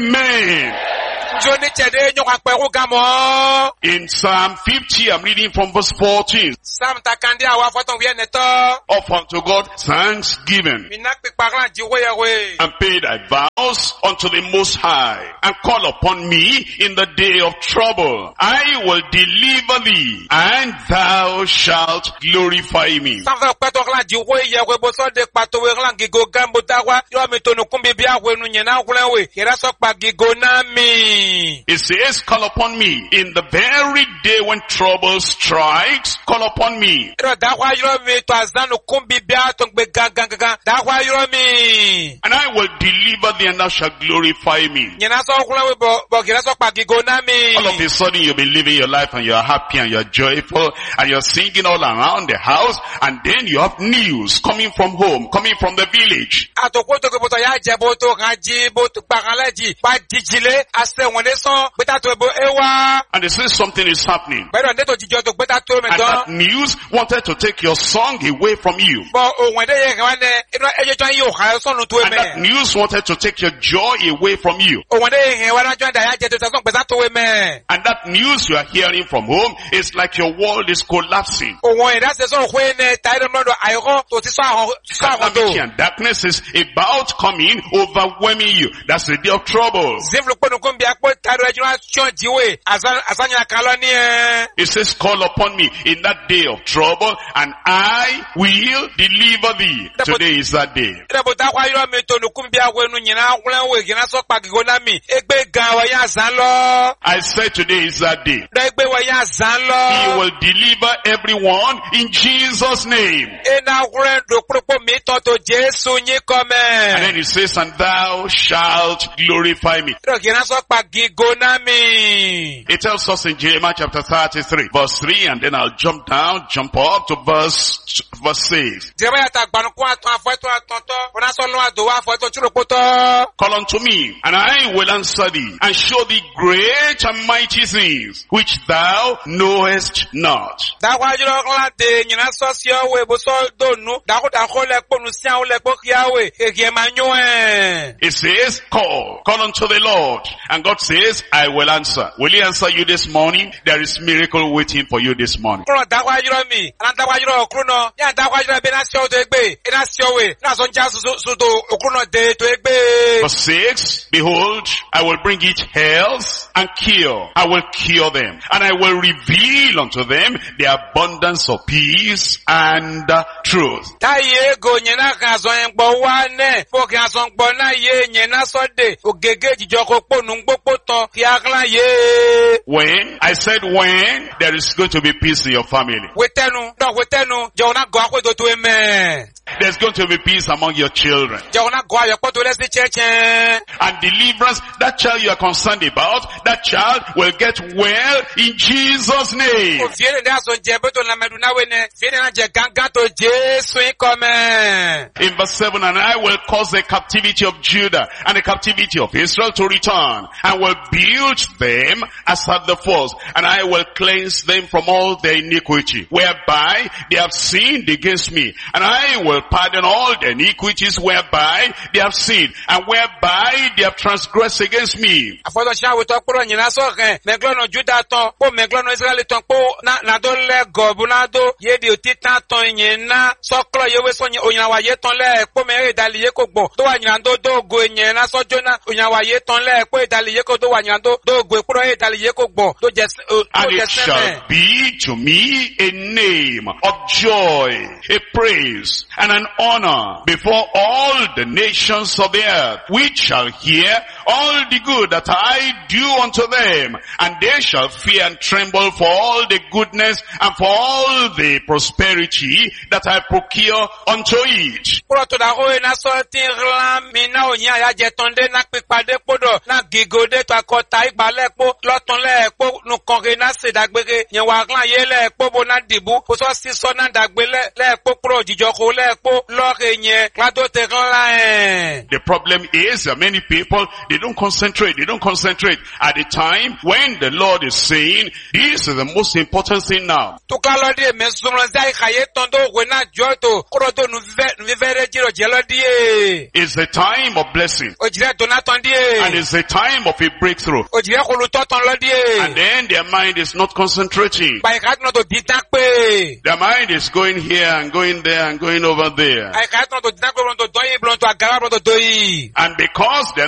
amen. Njó ní tẹ̀dé nyọ́kọ̀ apẹ̀kú ga mọ́. In Psalm fifty, I'm reading from verse fourteen. Sam takandi àwọn afọ́tàn wíyẹn nẹ̀tọ́. Offer unto God thanksgiving, Mi ná pípa kan jí wéyẹ wé. and pay thy vows unto the Most High, and call upon me in the day of trouble. I will deliver thee, and thou shalt glorify me. Sanfɛ pɛtɔ kan jí wéyẹ wé bọ́sọ̀ de pàtó wé kan gígo gambo dáwà. Yọ mi tó nukun bíbí àwọn ẹnu yẹn náà wúlẹ̀ wé. Yẹrẹ sọ pa gígo náà mi. It says, call upon me in the very day when trouble strikes. Call upon me. Yọrọ dáwà yọrọ mi tó àzán nukun bíbí àtọ̀ gbé gangan gangan. Dáwà yọrọ mi. And I will deliver thee, and thou shalt glorify me. Yẹn náà sọ wúlẹ̀ wé bọ̀ bọ̀ yẹrẹ sọ pa gígo náà mi. All of a sudden you'll be living your life and you're happy and you're joyful and you're singing all around the house, and then you have news coming from home, coming from the village. Àtòkó tó kò bọ̀tọ̀ yá jẹ bó tó kan jí bó tó pa kan lẹ́jì. Bá jíjìlé àṣẹ wọn lé sán gbẹ́tà tó ebo ewa. And they say something is happening. Bẹ́ẹ̀ni ọ̀dẹ́ tó jíjọ tó gbẹ́tà tó mẹ́ And tán. that news wanted to take your song away from you. Bọ̀ òun ẹ̀dẹ́ yẹ kàn wá nẹ inú ẹjọ́ tó ń yí òkà sọ́nù tó And that mẹ́. news wanted to take your joy away from you. Òun ẹ̀dẹ́ yẹ kàn wá lájọ́ ẹ̀dá yá jẹ tó sọ́n gbẹ́tà tó mẹ́. And that news you are hearing from home is like your world is collapsing. Òun ẹ̀dá ṣe sọ́n òkú ẹ̀nẹ́ táyé lọ́dọ̀ àyọ̀kọ́ tó ti sọ àwọn àwọn tó. Calamity and darkness is about coming, overwhelming you. That's the day of trouble. Zimflu kpọ́nù kún bí akpọ́ tàdó ẹ̀jú náà tíọ́ jíwé àsányà kálọ́ ní ẹ̀. It says, call upon me in that day of trouble, and I will deliver thee. Today is that day. Ìdàbò táwọn ayọ́ mi tó nùkún bí àwọn ẹnu yìnyínná wúlẹ̀ wò yìnyínná sọ pàgìgò náà mi. Ẹgbẹ́ gan wọ̀ yá zán lọ. I said today is that day. Ẹgbẹ́ wọ̀ yá zán lọ. He will deliver everyone in Jesus' name. Ina wúlẹ̀ dòkúrúpọ̀ mi tọ́ tó Jésù yín kọ́ And mẹ́. then he says, and thou shalt glorify me. Ìdàbò yìnyínná sọ pàgìgò náà mi. It tells us in Jeremiah chapter thirty-three, verse three, and then I'll jump down, jump up to verse, verse six. Jẹ́rẹ́ yàtọ̀ àgbànukú àtọ̀ àfọ̀ẹ́tọ̀ àtọ̀tọ̀. Wọ́n á sọ lọ́wọ́ àdòwọ́ àfọ̀ẹ́tọ̀ túròpótọ́. Call unto me, and I will answer thee, and show thee great and mighty things, which thou knowest not. Dáwọ́ ajúlọ́ kọ́lá de yìnyínná sọ sí ọwọ́ ìbùsọ̀ dònú. Dákúdàkọ́ lẹ́kpọ̀ nù sí àwọn lẹ́kpọ̀ kíáwé. Èkì ẹ̀ máa nyún ẹ̀. It says, call, call unto the Lord. And God says, I will answer. Will he answer you this morning? There is miracle waiting for you this morning. Kúrò dáwọ́ ajúlọ́ mi. Àná dáwọ́ ajúlọ́ òkúrú náà. Yá dáwọ́ ajúlọ́ bẹ́ẹ̀ náà sí ọ̀dọ̀ ẹgbẹ́. Iná sí ọ̀wé. Iná sọ ń já sùdò òkúrú náà dé tó ẹgbẹ́. ye. Verse six, behold, I will bring it health and cure. I will cure them, and I will reveal unto them the abundance of peace and uh, truth. Ta ye go nyena kan so yen gbo wa ne. Fo kan so gbo na ye nyena so de. Ogege jijo ko po nu gbopo ton fi aklan ye. When, I said when, there is going to be peace in your family. Wetenu, no wetenu, je ona go akwe do to amen. There's going to be peace among your children. Je ona go ayo po to le si chechen. And deliverance, that child you are concerned about, that child will get well in Jesus' name. O fiere da so je be to na medu na we ne. Fiere na je ganga to Jesu ikome. In verse seven, and I will cause the captivity of Judah and the captivity of Israel to return, and will build them as at the first, and I will cleanse them from all their iniquity, whereby they have sinned against me, and I will pardon all their iniquities whereby they have sinned, and whereby they have transgressed against me. Afodo sha we to kuro nyina so kan, meglono Judah ton, po meglono Israel ton, po na na do le gobu na do, ye di otitan ton nyina, so klo ye we so nyina wa ye ton le, po me e dali ye ko gbo, do wa nyina do do go nyina so jona, nyina wa ye ton le, po e dali ye ko do wa nyina do do go kuro e dali ye ko gbo, do je and it shall be to me a name of joy, a praise, and an honor before all the nations of the earth, which shall hear all the good that I do unto them, and they shall fear and tremble for all the goodness and for all the prosperity that I procure unto it. Proto da ho na so tin ran mi na oyin aya je tonde na pipade podo na gigode to akota igbale po lotun le po nu kon re na se dagbere yen wa ran ye le po bo na dibu po so si so na dagbele le po pro jijo ko le po lo re yen klado te ran la en. The problem is that many people, they don't concentrate, they don't concentrate at the time when the Lord is saying, this is the most important thing now. To kalo di me sumlo zai khaye tondo we na joto kro to nu vi vere jiro jelo di. It's the time of blessing. O jire to na ton di. And it's the time of a breakthrough. O jire ko lu to ton lo di. And then their mind is not concentrating. Ba ikat no to ditak pe. Their mind is going here and going there and going over there. Ai kat no to ditak ko to do yi blon to agara blon to do yi. And because they're